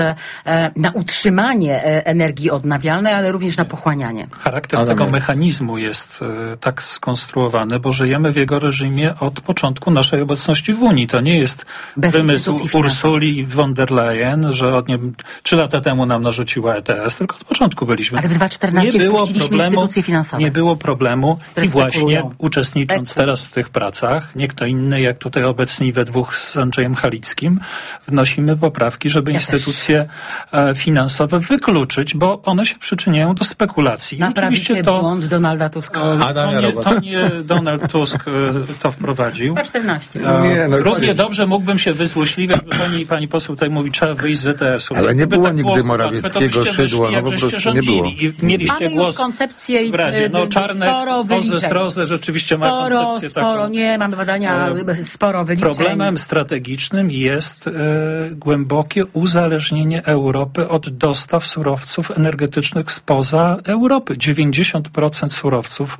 na utrzymanie energii odnawialnej, ale również na pochłanianie. Charakter tego mechanizmu jest tak skonstruowany, bo żyjemy w jego reżimie od początku naszej obecności w Unii. To nie jest wymysł Ursuli von der Leyen, że 3 lata temu nam narzuciła ETS, tylko od początku byliśmy. Ale w 2014 wpuściliśmy instytucje finansowe. Nie było problemu i właśnie uczestnicząc teraz w tych pracach, nie kto inny jak tutaj obecni we dwóch z Andrzejem Halickim, wnosimy poprawki, żeby instytucje finansowe wykluczyć, bo one się przyczyniają do spekulacji. Rzeczywiście to błąd Donalda Tuska. To nie Donald Tusk to wprowadził. 2014. Równie dobrze mógłbym się wyzłośliwiać, bo pani poseł tutaj mówi, trzeba wyjść z ETS-u. Ale nie było nigdy Morawieckiego szydła, no po prostu nie było. I mieliście głos koncepcję w Radzie. Czarne voze sroze rzeczywiście ma koncepcję taką. Nie, mamy badania, sporo wyliczeń. Problemem strategicznym jest głębokie uzależnienie Europy od dostaw surowców energetycznych spoza Europy. 90% surowców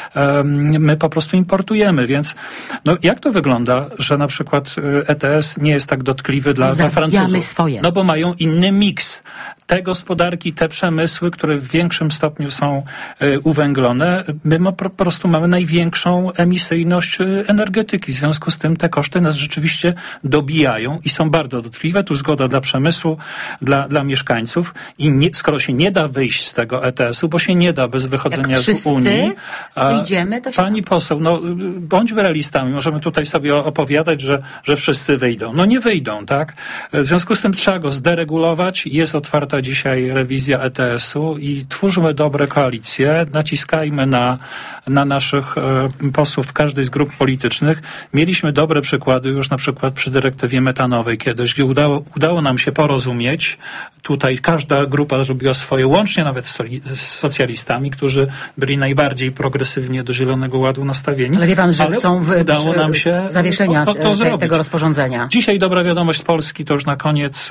my po prostu importujemy, więc jak to wygląda, że na przykład ETS nie jest tak dotkliwy dla Francuzów? Swoje. No bo mają inny miks. Te gospodarki, te przemysły, które w większym stopniu są uwęglone, my po prostu mamy największą emisyjność energetyki. W związku z tym te koszty nas rzeczywiście dobijają i są bardzo dotkliwe. Tu zgoda dla przemysłu, dla mieszkańców i skoro się nie da wyjść z tego ETS-u, bo się nie da bez wychodzenia z Unii. Wyjdziemy, to się pani poseł, bądźmy realistami. Możemy tutaj sobie opowiadać, że wszyscy wyjdą. No nie wyjdą, tak? W związku z tym trzeba go zderegulować. Jest otwarta dzisiaj rewizja ETS-u i twórzmy dobre koalicje, naciskajmy na naszych posłów w każdej z grup politycznych. Mieliśmy dobre przykłady już na przykład przy dyrektywie metanowej kiedyś, gdzie udało nam się porozumieć. Tutaj każda grupa zrobiła swoje, łącznie nawet z socjalistami, którzy byli najbardziej progresywnie do Zielonego Ładu nastawieni. Ale wie pan, że chcą udało nam się zawieszenia tego rozporządzenia. Dzisiaj dobra wiadomość z Polski to już na koniec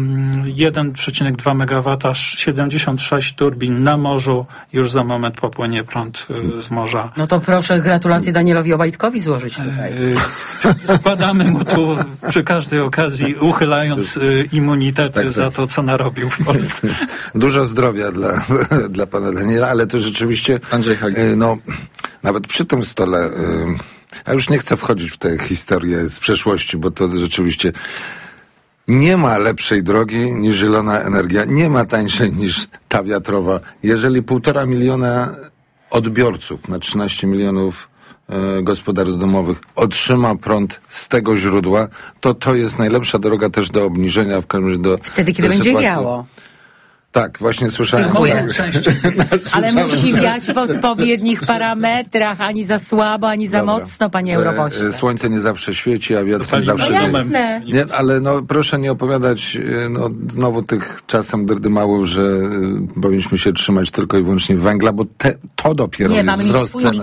1,2 MW, 76 turbin na morzu. Już za moment popłynie prąd z morza. No to proszę gratulacje Danielowi Obajtkowi złożyć tutaj. Składamy mu tu przy każdej okazji, uchylając immunitety za to, co narobił w Polsce. Dużo zdrowia dla pana Daniela, ale to rzeczywiście Andrzej Halicki. Nawet przy tym stole, a już nie chcę wchodzić w tę historię z przeszłości, bo to rzeczywiście nie ma lepszej drogi niż zielona energia, nie ma tańszej niż ta wiatrowa. Jeżeli 1,5 miliona odbiorców na 13 milionów gospodarstw domowych otrzyma prąd z tego źródła, to jest najlepsza droga też do obniżenia, w każdym razie wtedy, kiedy będzie wiało. Tak, właśnie słyszałem. Ale musi wiać w odpowiednich parametrach, ani za słabo, ani za mocno, panie europośle. Słońce nie zawsze świeci, a wiatr nie zawsze jasne. Nie, ale proszę nie opowiadać znowu tych czasem drdymałów, że powinniśmy się trzymać tylko i wyłącznie węgla, bo to dopiero jest wzrost cen.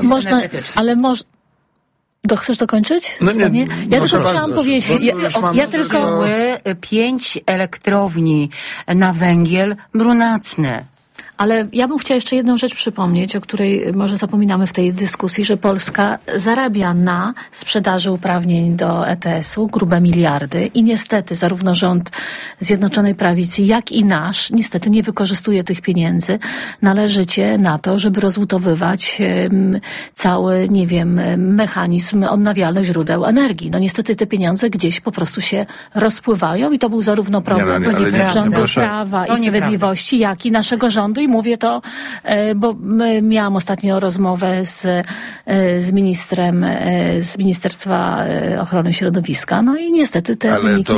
Chcesz dokończyć? No nie. Ja tylko chciałam powiedzieć. Ja tylko 5 elektrowni na węgiel brunatne. Ale ja bym chciała jeszcze jedną rzecz przypomnieć, o której może zapominamy w tej dyskusji, że Polska zarabia na sprzedaży uprawnień do ETS-u grube miliardy i niestety zarówno rząd Zjednoczonej Prawicy, jak i nasz niestety nie wykorzystuje tych pieniędzy należycie na to, żeby rozbudowywać cały, mechanizm odnawialnych źródeł energii. No niestety te pieniądze gdzieś po prostu się rozpływają i to był zarówno problem rządu Prawa i Sprawiedliwości, jak i naszego rządu. I mówię to, bo miałam ostatnio rozmowę z ministrem z Ministerstwa Ochrony Środowiska. No i niestety te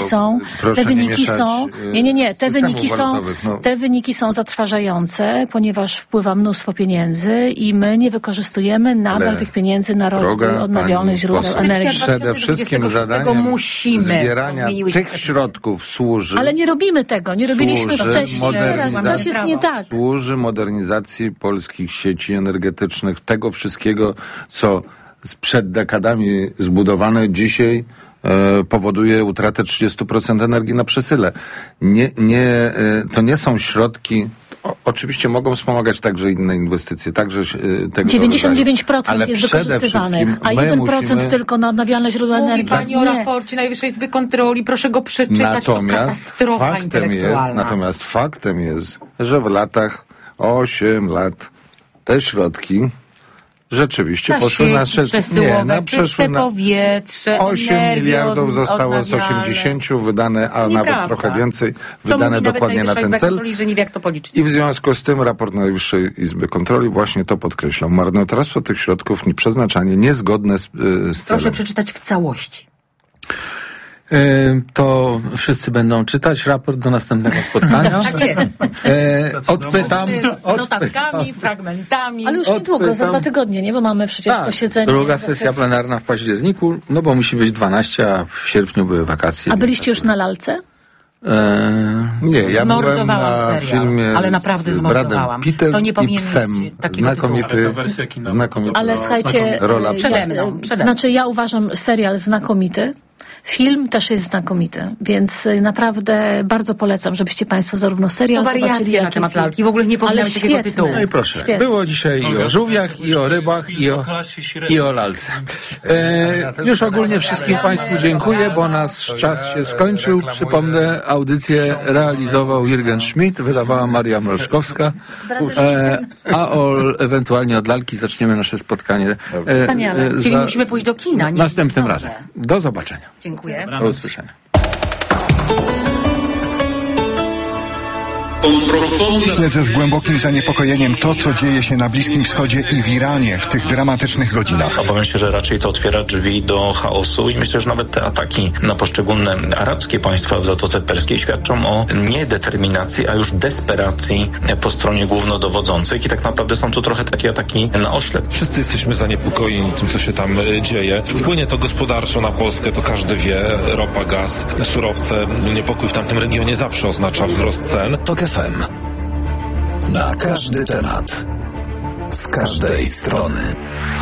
wyniki są zatrważające, ponieważ wpływa mnóstwo pieniędzy i my nie wykorzystujemy nadal tych pieniędzy na rozwój odnawialnych źródeł energii. Przede wszystkim zadaniem zbierania tych środków służy. Ale nie robimy tego, nie robiliśmy wcześniej. Teraz coś jest nie tak. Służy modernizacji polskich sieci energetycznych, tego wszystkiego, co przed dekadami zbudowane, dzisiaj powoduje utratę 30% energii na przesyle. To nie są środki Oczywiście mogą wspomagać także inne inwestycje, także tego 99% jest wykorzystywane, a 1% tylko na odnawialne źródła energii. Mówi pani o raporcie Najwyższej Izby Kontroli, proszę go przeczytać, to katastrofa intelektualna. Natomiast faktem jest, że w latach 8 lat te środki rzeczywiście poszły na czyste powietrze, 8 miliardów zostało z 80 wydane, a nawet trochę więcej, wydane dokładnie na ten cel. Że nie wie, jak to policzyć. I w związku z tym raport Najwyższej Izby Kontroli właśnie to podkreślał. Marnotrawstwo tych środków, przeznaczanie niezgodne z celem. Proszę przeczytać w całości. To wszyscy będą czytać raport do następnego spotkania. Tak jest. Odpytam. Z notatkami, fragmentami. Ale już niedługo, za 2 tygodnie, nie? Bo mamy przecież posiedzenie. Druga sesja plenarna w październiku, bo musi być 12, a w sierpniu były wakacje. A byliście już na lalce? Nie, ja byłem na filmie ale naprawdę z Bradem Pittem to nie i Psem. Znakomity. Ale słuchajcie, przede mną. Znaczy ja uważam serial znakomity. Film też jest znakomity, więc naprawdę bardzo polecam, żebyście Państwo zarówno serial zobaczyli, jak na temat lalki. W ogóle nie powinnały takiego tytułu. No i proszę, było dzisiaj i o żółwiach, i o rybach, i o lalce. Już ogólnie wszystkim Państwu dziękuję, bo nasz czas się skończył. Przypomnę, audycję realizował Jürgen Schmidt, wydawała Maria Mrożkowska, a ewentualnie od lalki zaczniemy nasze spotkanie. Wspaniale. Czyli musimy pójść do kina. Następnym razem. Do zobaczenia. Dziękuję. Do usłyszenia. Śledzę z głębokim zaniepokojeniem to, co dzieje się na Bliskim Wschodzie i w Iranie w tych dramatycznych godzinach. Obawiam się, że raczej to otwiera drzwi do chaosu i myślę, że nawet te ataki na poszczególne arabskie państwa w Zatoce Perskiej świadczą o nie-determinacji, a już desperacji po stronie głównodowodzących i tak naprawdę są to trochę takie ataki na oślep. Wszyscy jesteśmy zaniepokojeni tym, co się tam dzieje. Wpłynie to gospodarczo na Polskę, to każdy wie. Ropa, gaz, surowce. Niepokój w tamtym regionie zawsze oznacza wzrost cen. TOK FM. Na każdy temat. Z każdej strony.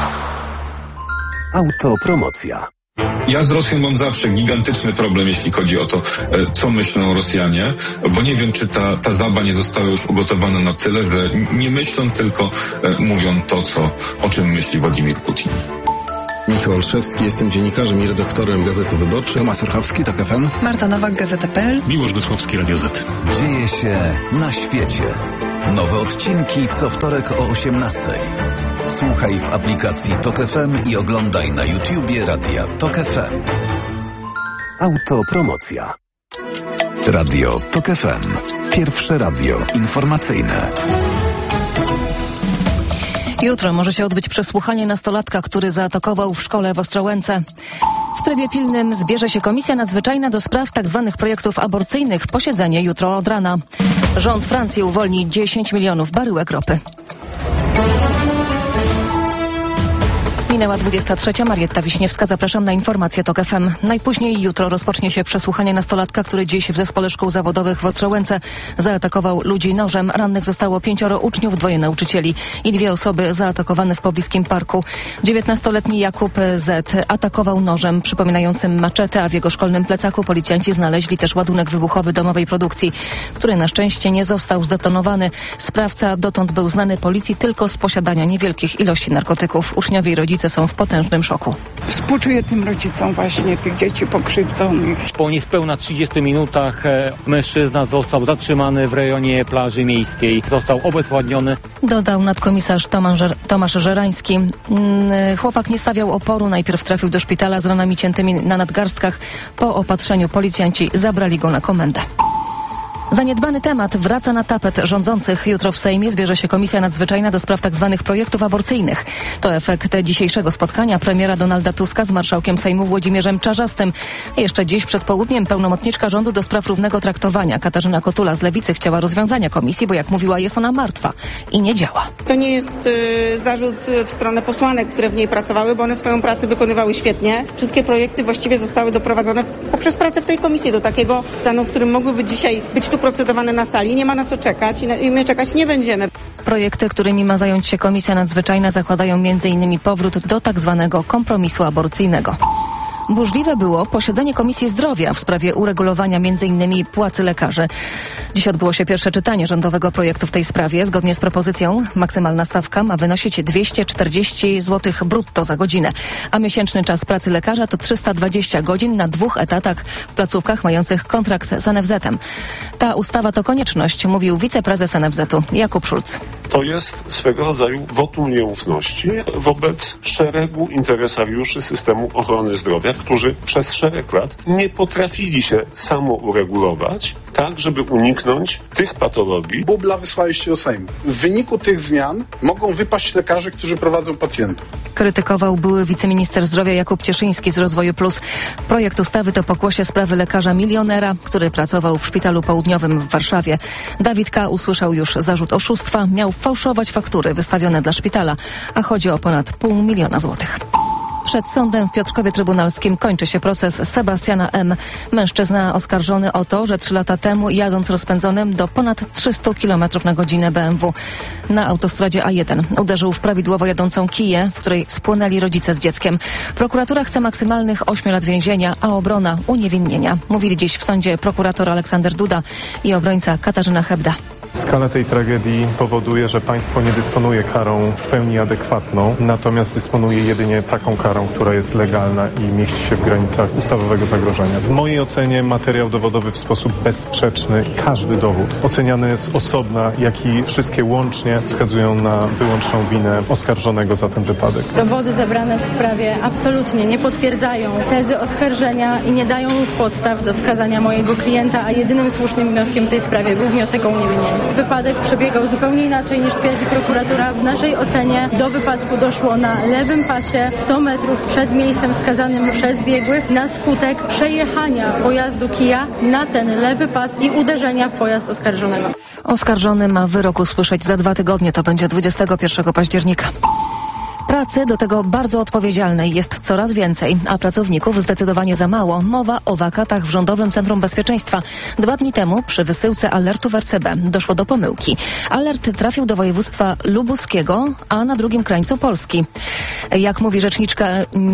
Autopromocja. Ja z Rosją mam zawsze gigantyczny problem, jeśli chodzi o to, co myślą Rosjanie, bo nie wiem, czy ta żaba nie została już ugotowana na tyle, że nie myślą, tylko mówią to, o czym myśli Władimir Putin. Michał Olszewski, jestem dziennikarzem i redaktorem Gazety Wyborczej. Tomasz Orchowski, TOK FM. Marta Nowak, Gazeta.pl. Miłosz Gosłowski, Radio Z. Dzieje się na świecie. Nowe odcinki co wtorek o 18:00. Słuchaj w aplikacji TOK FM i oglądaj na YouTubie Radia TOK FM. Autopromocja. Radio TOK FM. Pierwsze radio informacyjne. Jutro może się odbyć przesłuchanie nastolatka, który zaatakował w szkole w Ostrołęce. W trybie pilnym zbierze się Komisja Nadzwyczajna do spraw tzw. projektów aborcyjnych. Posiedzenie jutro od rana. Rząd Francji uwolni 10 milionów baryłek ropy. Minęła 23. Marietta Wiśniewska. Zapraszam na informacje TOK FM. Najpóźniej jutro rozpocznie się przesłuchanie nastolatka, który dziś w zespole szkół zawodowych w Ostrołęce zaatakował ludzi nożem. Rannych zostało 5 uczniów, 2 nauczycieli i 2 osoby zaatakowane w pobliskim parku. 19-letni Jakub Z. atakował nożem przypominającym maczetę, a w jego szkolnym plecaku policjanci znaleźli też ładunek wybuchowy domowej produkcji, który na szczęście nie został zdetonowany. Sprawca dotąd był znany policji tylko z posiadania niewielkich ilości narkotyków. Uczniowie i rodzice są w potężnym szoku. Współczuję tym rodzicom właśnie tych dzieci pokrzywdzonych. Po niespełna 30 minutach mężczyzna został zatrzymany w rejonie plaży miejskiej. Został obezwładniony. Dodał nadkomisarz Tomasz Żerański. Chłopak nie stawiał oporu. Najpierw trafił do szpitala z ranami ciętymi na nadgarstkach. Po opatrzeniu policjanci zabrali go na komendę. Zaniedbany temat wraca na tapet rządzących. Jutro w Sejmie zbierze się Komisja Nadzwyczajna do spraw tzw. projektów aborcyjnych. To efekt dzisiejszego spotkania premiera Donalda Tuska z marszałkiem Sejmu Włodzimierzem Czarzastym. Jeszcze dziś przed południem pełnomocniczka rządu do spraw równego traktowania Katarzyna Kotula z Lewicy chciała rozwiązania komisji, bo jak mówiła, jest ona martwa i nie działa. To nie jest zarzut w stronę posłanek, które w niej pracowały, bo one swoją pracę wykonywały świetnie. Wszystkie projekty właściwie zostały doprowadzone poprzez pracę w tej komisji do takiego stanu, w którym mogłyby dzisiaj być tu procedowane na sali. Nie ma na co czekać i my czekać nie będziemy. Projekty, którymi ma zająć się Komisja Nadzwyczajna, zakładają m.in. powrót do tak zwanego kompromisu aborcyjnego. Burzliwe było posiedzenie Komisji Zdrowia w sprawie uregulowania m.in. płacy lekarzy. Dziś odbyło się pierwsze czytanie rządowego projektu w tej sprawie. Zgodnie z propozycją maksymalna stawka ma wynosić 240 zł brutto za godzinę, a miesięczny czas pracy lekarza to 320 godzin na 2 etatach w placówkach mających kontrakt z NFZ-em. Ta ustawa to konieczność, mówił wiceprezes NFZ-u Jakub Szulc. To jest swego rodzaju wotum nieufności wobec szeregu interesariuszy systemu ochrony zdrowia, którzy przez szereg lat nie potrafili się samouregulować, tak żeby uniknąć tych patologii. Bubla wysłaliście do Sejmu. W wyniku tych zmian mogą wypaść lekarze, którzy prowadzą pacjentów. Krytykował były wiceminister zdrowia Jakub Cieszyński z Rozwoju Plus. Projekt ustawy to pokłosie sprawy lekarza milionera, który pracował w Szpitalu Południowym w Warszawie. Dawid K. usłyszał już zarzut oszustwa, miał fałszować faktury wystawione dla szpitala, a chodzi o ponad 500 000 złotych. Przed sądem w Piotrkowie Trybunalskim kończy się proces Sebastiana M. Mężczyzna oskarżony o to, że 3 lata temu, jadąc rozpędzonym do ponad 300 km na godzinę BMW na autostradzie A1, uderzył w prawidłowo jadącą Kiję, w której spłonęli rodzice z dzieckiem. Prokuratura chce maksymalnych 8 lat więzienia, a obrona uniewinnienia. Mówili dziś w sądzie prokurator Aleksander Duda i obrońca Katarzyna Hebda. Skala tej tragedii powoduje, że państwo nie dysponuje karą w pełni adekwatną, natomiast dysponuje jedynie taką karą, która jest legalna i mieści się w granicach ustawowego zagrożenia. W mojej ocenie materiał dowodowy w sposób bezsprzeczny, każdy dowód oceniany jest osobna, jak i wszystkie łącznie wskazują na wyłączną winę oskarżonego za ten wypadek. Dowody zebrane w sprawie absolutnie nie potwierdzają tezy oskarżenia i nie dają podstaw do skazania mojego klienta, a jedynym słusznym wnioskiem w tej sprawie był wniosek o uniewinnienie. Wypadek przebiegał zupełnie inaczej niż twierdzi prokuratura. W naszej ocenie do wypadku doszło na lewym pasie 100 metrów przed miejscem wskazanym przez biegłych na skutek przejechania pojazdu Kia na ten lewy pas i uderzenia w pojazd oskarżonego. Oskarżony ma wyrok usłyszeć za 2 tygodnie, to będzie 21 października. Pracy do tego bardzo odpowiedzialnej jest coraz więcej, a pracowników zdecydowanie za mało. Mowa o wakatach w Rządowym Centrum Bezpieczeństwa. 2 dni temu przy wysyłce alertu w RCB doszło do pomyłki. Alert trafił do województwa lubuskiego, a na drugim krańcu Polski. Jak mówi rzecznik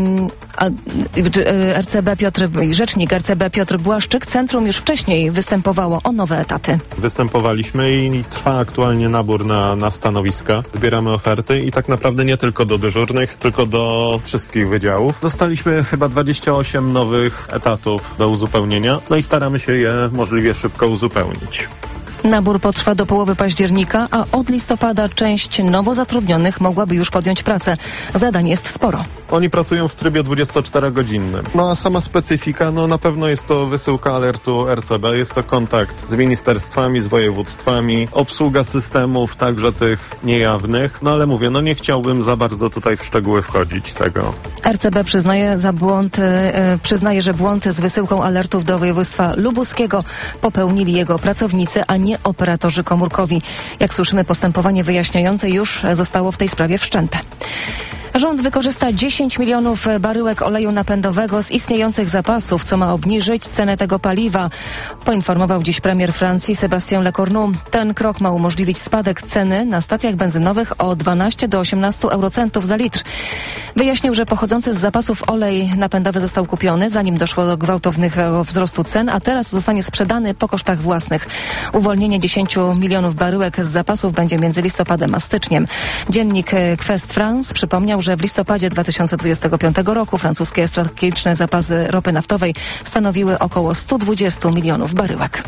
RCB Piotr Błaszczyk, centrum już wcześniej występowało o nowe etaty. Występowaliśmy i trwa aktualnie nabór na stanowiska. Zbieramy oferty i tak naprawdę nie tylko do dyżurnych, tylko do wszystkich wydziałów. Dostaliśmy chyba 28 nowych etatów do uzupełnienia, no i staramy się je możliwie szybko uzupełnić. Nabór potrwa do połowy października, a od listopada część nowo zatrudnionych mogłaby już podjąć pracę. Zadań jest sporo. Oni pracują w trybie 24-godzinnym. No a sama specyfika, no na pewno jest to wysyłka alertu RCB, jest to kontakt z ministerstwami, z województwa,mi, obsługa systemów, także tych niejawnych. No ale mówię, no nie chciałbym za bardzo tutaj w szczegóły wchodzić tego. RCB przyznaje, że błąd z wysyłką alertów do województwa lubuskiego popełnili jego pracownicy, a nie operatorzy komórkowi. Jak słyszymy, postępowanie wyjaśniające już zostało w tej sprawie wszczęte. Rząd wykorzysta 10 milionów baryłek oleju napędowego z istniejących zapasów, co ma obniżyć cenę tego paliwa, poinformował dziś premier Francji Sébastien Lecornu. Ten krok ma umożliwić spadek ceny na stacjach benzynowych o 12 do 18 eurocentów za litr. Wyjaśnił, że pochodzący z zapasów olej napędowy został kupiony, zanim doszło do gwałtownego wzrostu cen, a teraz zostanie sprzedany po kosztach własnych. Uwolnienie 10 milionów baryłek z zapasów będzie między listopadem a styczniem. Dziennik Quest France przypomniał, że w listopadzie 2025 roku francuskie strategiczne zapasy ropy naftowej stanowiły około 120 milionów baryłek.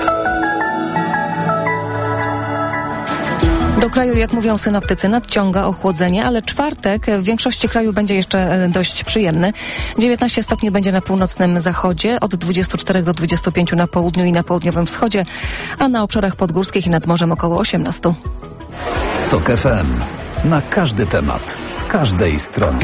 Do kraju, jak mówią synoptycy, nadciąga ochłodzenie, ale czwartek w większości kraju będzie jeszcze dość przyjemny. 19 stopni będzie na północnym zachodzie, od 24 do 25 na południu i na południowym wschodzie, a na obszarach podgórskich i nad morzem około 18. TOK FM. Na każdy temat, z każdej strony.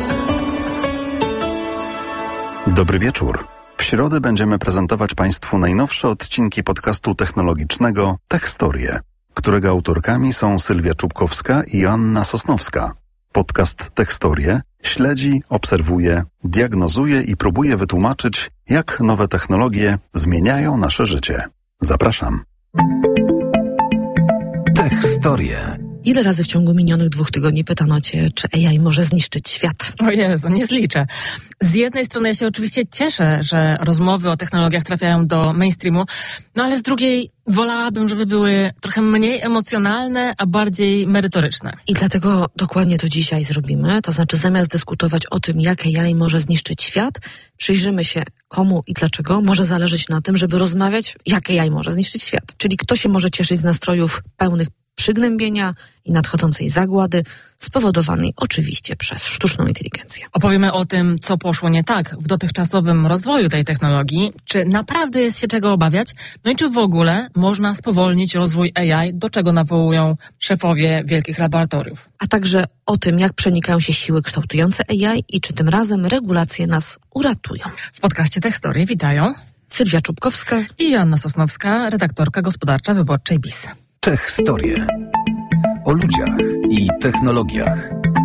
Dobry wieczór. W środę będziemy prezentować Państwu najnowsze odcinki podcastu technologicznego Techstorie, którego autorkami są Sylwia Czubkowska i Joanna Sosnowska. Podcast Techstorie śledzi, obserwuje, diagnozuje i próbuje wytłumaczyć, jak nowe technologie zmieniają nasze życie. Zapraszam. Techstorie. Ile razy w ciągu minionych 2 tygodni pytano cię, czy AI może zniszczyć świat? O Jezu, nie zliczę. Z jednej strony ja się oczywiście cieszę, że rozmowy o technologiach trafiają do mainstreamu, no ale z drugiej wolałabym, żeby były trochę mniej emocjonalne, a bardziej merytoryczne. I dlatego dokładnie to dzisiaj zrobimy. To znaczy zamiast dyskutować o tym, jak AI może zniszczyć świat, przyjrzymy się komu i dlaczego może zależeć na tym, żeby rozmawiać, jak AI może zniszczyć świat. Czyli kto się może cieszyć z nastrojów pełnych przygnębienia i nadchodzącej zagłady, spowodowanej oczywiście przez sztuczną inteligencję. Opowiemy o tym, co poszło nie tak w dotychczasowym rozwoju tej technologii, czy naprawdę jest się czego obawiać, no i czy w ogóle można spowolnić rozwój AI, do czego nawołują szefowie wielkich laboratoriów. A także o tym, jak przenikają się siły kształtujące AI i czy tym razem regulacje nas uratują. W podcaście Techstory witają Sylwia Czubkowska i Joanna Sosnowska, redaktorka gospodarcza Wyborczej BIS. Techstory. O ludziach i technologiach.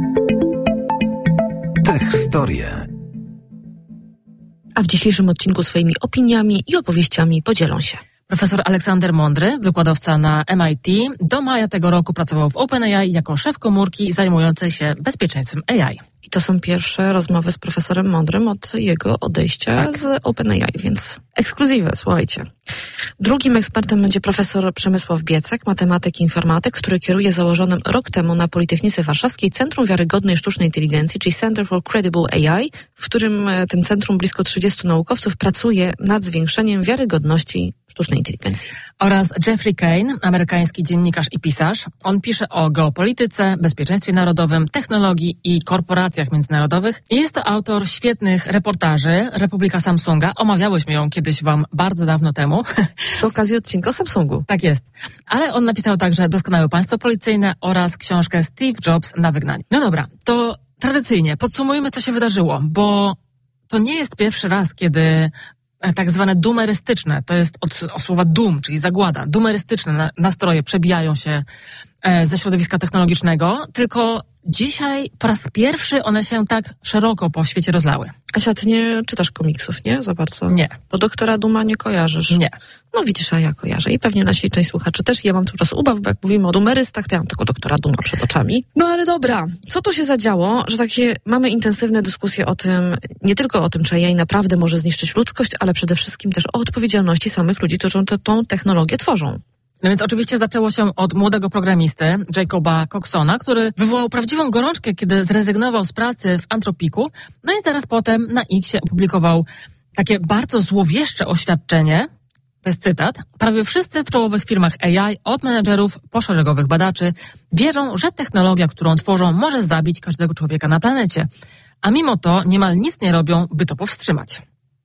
Techstory. A w dzisiejszym odcinku swoimi opiniami i opowieściami podzielą się profesor Aleksander Mądry, wykładowca na MIT. Do maja tego roku pracował w OpenAI jako szef komórki zajmującej się bezpieczeństwem AI. I to są pierwsze rozmowy z profesorem Mądrym od jego odejścia z OpenAI, więc ekskluzywę, słuchajcie. Drugim ekspertem będzie profesor Przemysław Biecek, matematyk i informatyk, który kieruje założonym rok temu na Politechnice Warszawskiej Centrum Wiarygodnej Sztucznej Inteligencji, czyli Center for Credible AI, w którym tym centrum blisko 30 naukowców pracuje nad zwiększeniem wiarygodności sztucznej inteligencji. Oraz Jeffrey Kane, amerykański dziennikarz i pisarz. On pisze o geopolityce, bezpieczeństwie narodowym, technologii i korporacjach międzynarodowych. Jest to autor świetnych reportaży Republika Samsunga. Omawiałyśmy ją kiedyś wam bardzo dawno temu. Przy okazji odcinka o Samsungu. Tak jest. Ale on napisał także Doskonałe Państwo Policyjne oraz książkę Steve Jobs na wygnaniu. No dobra, to tradycyjnie podsumujmy, co się wydarzyło, bo to nie jest pierwszy raz, kiedy tak zwane dumerystyczne, to jest od słowa doom, czyli zagłada, dumerystyczne nastroje przebijają się ze środowiska technologicznego, tylko dzisiaj po raz pierwszy one się tak szeroko po świecie rozlały. Asia, ty nie czytasz komiksów, nie? Za bardzo? Nie. To Doktora Dooma nie kojarzysz? Nie. No widzisz, a ja kojarzę. I pewnie nasi część słuchaczy też. Ja mam tu czas ubaw, bo jak mówimy o dumerystach, to ja mam tylko Doktora Dooma przed oczami. No ale dobra, co to się zadziało, że takie mamy intensywne dyskusje o tym, nie tylko o tym, czy AI naprawdę może zniszczyć ludzkość, ale przede wszystkim też o odpowiedzialności samych ludzi, którzy tą technologię tworzą. No więc oczywiście zaczęło się od młodego programisty Jacoba Coxona, który wywołał prawdziwą gorączkę, kiedy zrezygnował z pracy w Anthropicu, no i zaraz potem na Xie opublikował takie bardzo złowieszcze oświadczenie, to jest cytat: prawie wszyscy w czołowych firmach AI, od menedżerów po szeregowych badaczy, wierzą, że technologia, którą tworzą, może zabić każdego człowieka na planecie, a mimo to niemal nic nie robią, by to powstrzymać.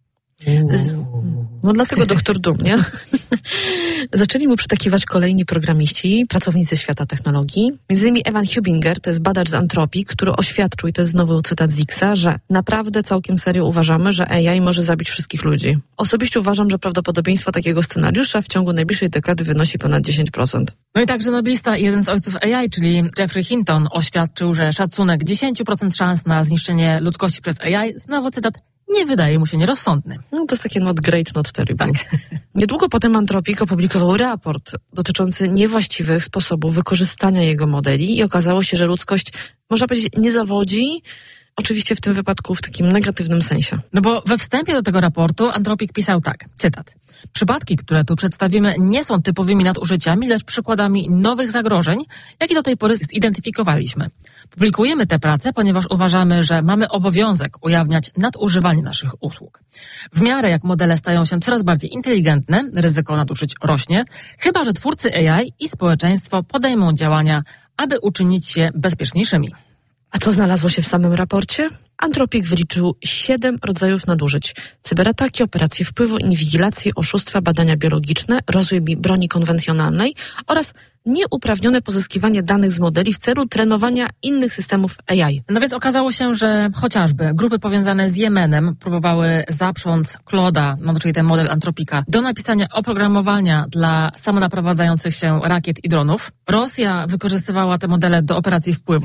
No dlatego doktor Doom, nie? Zaczęli mu przytakiwać kolejni programiści, pracownicy świata technologii. Między innymi Evan Hubinger, to jest badacz z Antropii, który oświadczył, i to jest znowu cytat z Xa, że naprawdę całkiem serio uważamy, że AI może zabić wszystkich ludzi. Osobiście uważam, że prawdopodobieństwo takiego scenariusza w ciągu najbliższej dekady wynosi ponad 10%. No i także noblista, jeden z ojców AI, czyli Geoffrey Hinton, oświadczył, że szacunek 10% szans na zniszczenie ludzkości przez AI, znowu cytat, nie wydaje mu się nierozsądny. No to jest takie not great, not terrible. Tak. Niedługo potem Anthropic opublikował raport dotyczący niewłaściwych sposobów wykorzystania jego modeli i okazało się, że ludzkość, można powiedzieć, nie zawodzi, oczywiście w tym wypadku w takim negatywnym sensie. No bo we wstępie do tego raportu Anthropic pisał tak, cytat: przypadki, które tu przedstawimy, nie są typowymi nadużyciami, lecz przykładami nowych zagrożeń, jakie do tej pory zidentyfikowaliśmy. Publikujemy te prace, ponieważ uważamy, że mamy obowiązek ujawniać nadużywanie naszych usług. W miarę jak modele stają się coraz bardziej inteligentne, ryzyko nadużyć rośnie, chyba że twórcy AI i społeczeństwo podejmą działania, aby uczynić je bezpieczniejszymi. A co znalazło się w samym raporcie? Anthropic wyliczył 7 rodzajów nadużyć. Cyberataki, operacje wpływu, inwigilacje, oszustwa, badania biologiczne, rozwój broni konwencjonalnej oraz nieuprawnione pozyskiwanie danych z modeli w celu trenowania innych systemów AI. No więc okazało się, że chociażby grupy powiązane z Jemenem próbowały zaprząc Claude'a, no czyli ten model Anthropica, do napisania oprogramowania dla samonaprowadzających się rakiet i dronów. Rosja wykorzystywała te modele do operacji wpływu.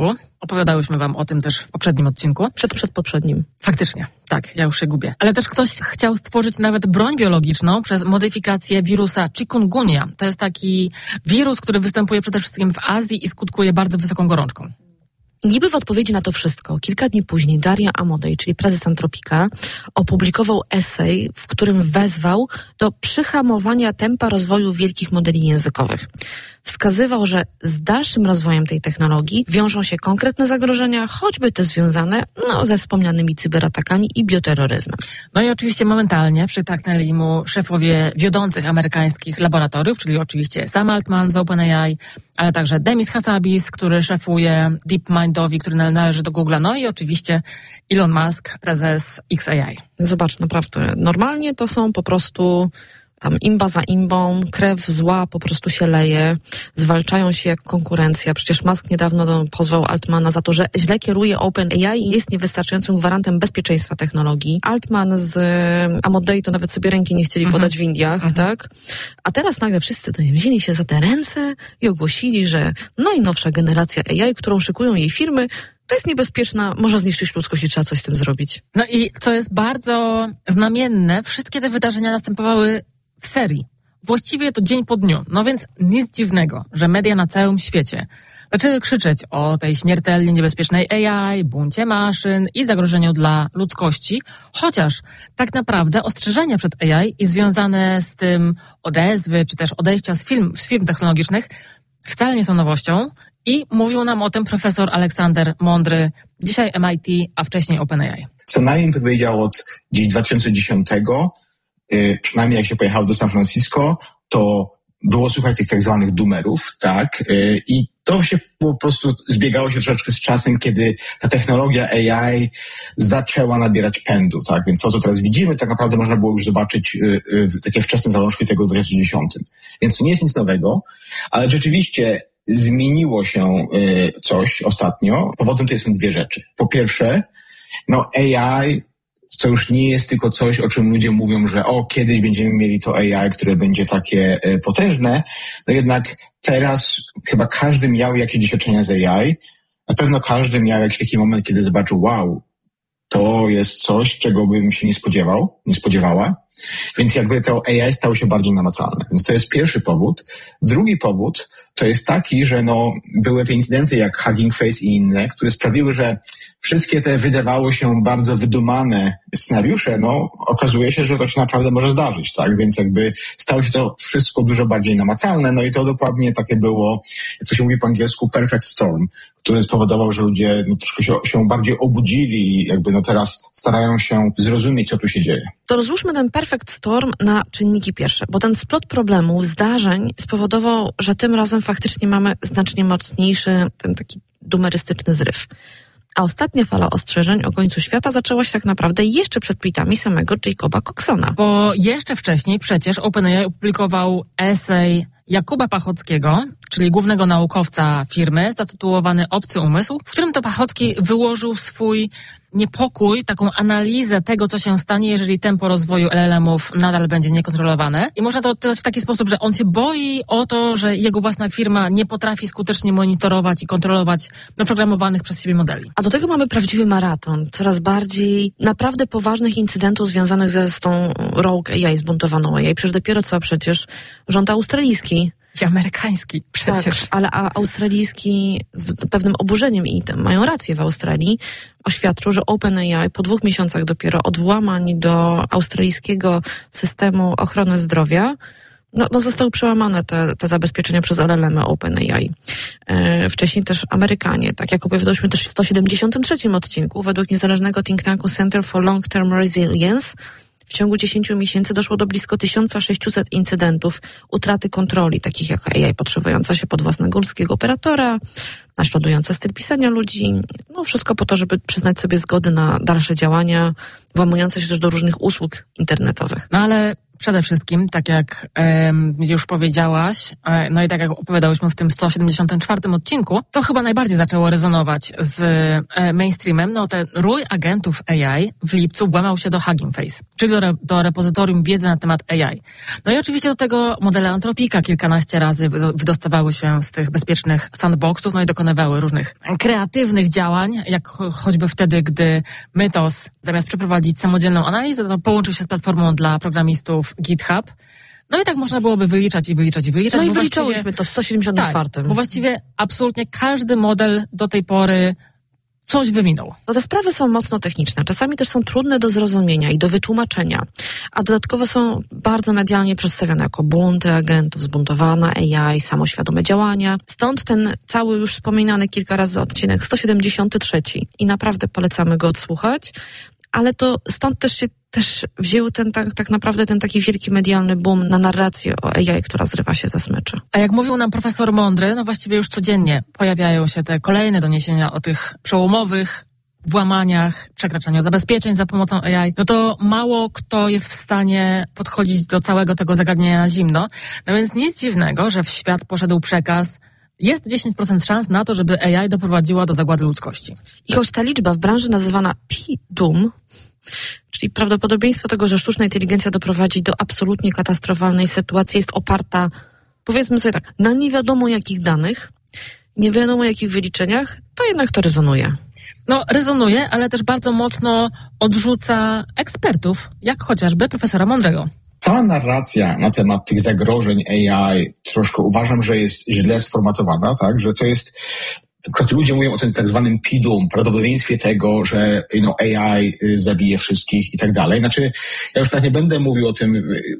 Opowiadałyśmy wam o tym też w poprzednim odcinku. Przedpoprzednim. Faktycznie, tak, ja już się gubię. Ale też ktoś chciał stworzyć nawet broń biologiczną przez modyfikację wirusa chikungunya. To jest taki wirus, który występuje przede wszystkim w Azji i skutkuje bardzo wysoką gorączką. Niby w odpowiedzi na to wszystko, kilka dni później Daria Amodei, czyli prezes Antropika, opublikował esej, w którym wezwał do przyhamowania tempa rozwoju wielkich modeli językowych. Wskazywał, że z dalszym rozwojem tej technologii wiążą się konkretne zagrożenia, choćby te związane ze wspomnianymi cyberatakami i bioterroryzmem. No i oczywiście momentalnie przytaknęli mu szefowie wiodących amerykańskich laboratoriów, czyli oczywiście Sam Altman z OpenAI, ale także Demis Hassabis, który szefuje DeepMindowi, który należy do Google'a, no i oczywiście Elon Musk, prezes XAI. Zobacz, naprawdę, normalnie to są po prostu tam imba za imbą, krew zła po prostu się leje, zwalczają się jak konkurencja. Przecież Musk niedawno pozwał Altmana za to, że źle kieruje OpenAI i jest niewystarczającym gwarantem bezpieczeństwa technologii. Altman z Amodei to nawet sobie ręki nie chcieli podać w Indiach, tak? A teraz nagle wszyscy wzięli się za te ręce i ogłosili, że najnowsza generacja AI, którą szykują jej firmy, to jest niebezpieczna, może zniszczyć ludzkość i trzeba coś z tym zrobić. No i co jest bardzo znamienne, wszystkie te wydarzenia następowały w serii. Właściwie to dzień po dniu. No więc nic dziwnego, że media na całym świecie zaczęły krzyczeć o tej śmiertelnie niebezpiecznej AI, buncie maszyn i zagrożeniu dla ludzkości, chociaż tak naprawdę ostrzeżenia przed AI i związane z tym odezwy, czy też odejścia z firm technologicznych wcale nie są nowością i mówił nam o tym profesor Aleksander Mądry, dzisiaj MIT, a wcześniej OpenAI. Co najmniej powiedział od gdzieś 2010, przynajmniej jak się pojechało do San Francisco, to było słuchać tych tak zwanych doomerów, tak? I to się po prostu zbiegało się troszeczkę z czasem, kiedy ta technologia AI zaczęła nabierać pędu, tak? Więc to, co teraz widzimy, tak naprawdę można było już zobaczyć takie wczesne zalążki tego w 2010. Więc to nie jest nic nowego, ale rzeczywiście zmieniło się coś ostatnio. Powodem to są dwie rzeczy. Po pierwsze, AI to już nie jest tylko coś, o czym ludzie mówią, że kiedyś będziemy mieli to AI, które będzie takie potężne. No jednak teraz chyba każdy miał jakieś doświadczenia z AI. Na pewno każdy miał jakiś taki moment, kiedy zobaczył, wow, to jest coś, czego bym się nie spodziewała. Więc jakby to AI stało się bardziej namacalne. Więc to jest pierwszy powód. Drugi powód to jest taki, że były te incydenty jak Hugging Face i inne, które sprawiły, że wszystkie te wydawało się bardzo wydumane scenariusze, okazuje się, że to się naprawdę może zdarzyć, tak? Więc jakby stało się to wszystko dużo bardziej namacalne, i to dokładnie takie było, jak to się mówi po angielsku, perfect storm, który spowodował, że ludzie troszkę się bardziej obudzili i jakby teraz starają się zrozumieć, co tu się dzieje. To rozłóżmy ten perfect storm na czynniki pierwsze, bo ten splot problemów, zdarzeń spowodował, że tym razem faktycznie mamy znacznie mocniejszy ten taki dumerystyczny zryw. A ostatnia fala ostrzeżeń o końcu świata zaczęła się tak naprawdę jeszcze przed tweetami samego Jacoba Coxona. Bo jeszcze wcześniej przecież OpenAI opublikował esej Jakuba Pachockiego, czyli głównego naukowca firmy, zatytułowany Obcy umysł, w którym to Pachocki wyłożył swój niepokój, taką analizę tego, co się stanie, jeżeli tempo rozwoju LLM-ów nadal będzie niekontrolowane. I można to odczytać w taki sposób, że on się boi o to, że jego własna firma nie potrafi skutecznie monitorować i kontrolować naprogramowanych przez siebie modeli. A do tego mamy prawdziwy maraton, coraz bardziej naprawdę poważnych incydentów związanych z tą rogue AI, zbuntowaną AI. Przecież rząd australijski. I amerykański przecież. Tak, ale australijski z pewnym oburzeniem, i mają rację w Australii, oświadczył, że OpenAI po 2 miesiącach dopiero od włamań do australijskiego systemu ochrony zdrowia zostały przełamane te zabezpieczenia przez LLM OpenAI. Wcześniej też Amerykanie, tak jak opowiadałyśmy też w 173 odcinku, według niezależnego think tanku Center for Long-Term Resilience, w ciągu 10 miesięcy doszło do blisko 1600 incydentów utraty kontroli, takich jak AI podszywająca się pod własnego ludzkiego operatora, naśladująca styl pisania ludzi. Wszystko po to, żeby przyznać sobie zgody na dalsze działania, włamujące się też do różnych usług internetowych. Ale przede wszystkim, tak jak już powiedziałaś, no i tak jak opowiadałyśmy w tym 174 odcinku, to chyba najbardziej zaczęło rezonować z mainstreamem. No ten rój agentów AI w lipcu włamał się do Hugging Face, czyli do repozytorium wiedzy na temat AI. No i oczywiście do tego modele Antropika kilkanaście razy wydostawały się z tych bezpiecznych sandboxów, no i dokonywały różnych kreatywnych działań, jak choćby wtedy, gdy Mythos zamiast przeprowadzić samodzielną analizę, to połączył się z platformą dla programistów GitHub. No i tak można byłoby wyliczać. No i wyliczałyśmy to w 174. Tak, bo właściwie absolutnie każdy model do tej pory coś wywinął. No te sprawy są mocno techniczne. Czasami też są trudne do zrozumienia i do wytłumaczenia. A dodatkowo są bardzo medialnie przedstawione jako bunty agentów, zbuntowana AI, samoświadome działania. Stąd ten cały już wspominany kilka razy odcinek 173. I naprawdę polecamy go odsłuchać. Ale to stąd też się wziął tak naprawdę ten taki wielki medialny boom na narrację o AI, która zrywa się ze smyczy. A jak mówił nam profesor Mądry, no właściwie już codziennie pojawiają się te kolejne doniesienia o tych przełomowych włamaniach, przekraczaniu zabezpieczeń za pomocą AI, no to mało kto jest w stanie podchodzić do całego tego zagadnienia na zimno. No więc nic dziwnego, że w świat poszedł przekaz: jest 10% szans na to, żeby AI doprowadziła do zagłady ludzkości. I choć ta liczba w branży nazywana P-Doom, czyli prawdopodobieństwo tego, że sztuczna inteligencja doprowadzi do absolutnie katastrofalnej sytuacji, jest oparta, powiedzmy sobie tak, na nie wiadomo jakich danych, nie wiadomo jakich wyliczeniach, to jednak to rezonuje. No, rezonuje, ale też bardzo mocno odrzuca ekspertów, jak chociażby profesora Mądrego. Cała narracja na temat tych zagrożeń AI troszkę uważam, że jest źle sformatowana, tak, że to jest, ludzie mówią o tym tak zwanym P-Doom, prawdopodobieństwie tego, że AI zabije wszystkich i tak dalej. Znaczy, ja już tak nie będę mówił o tym,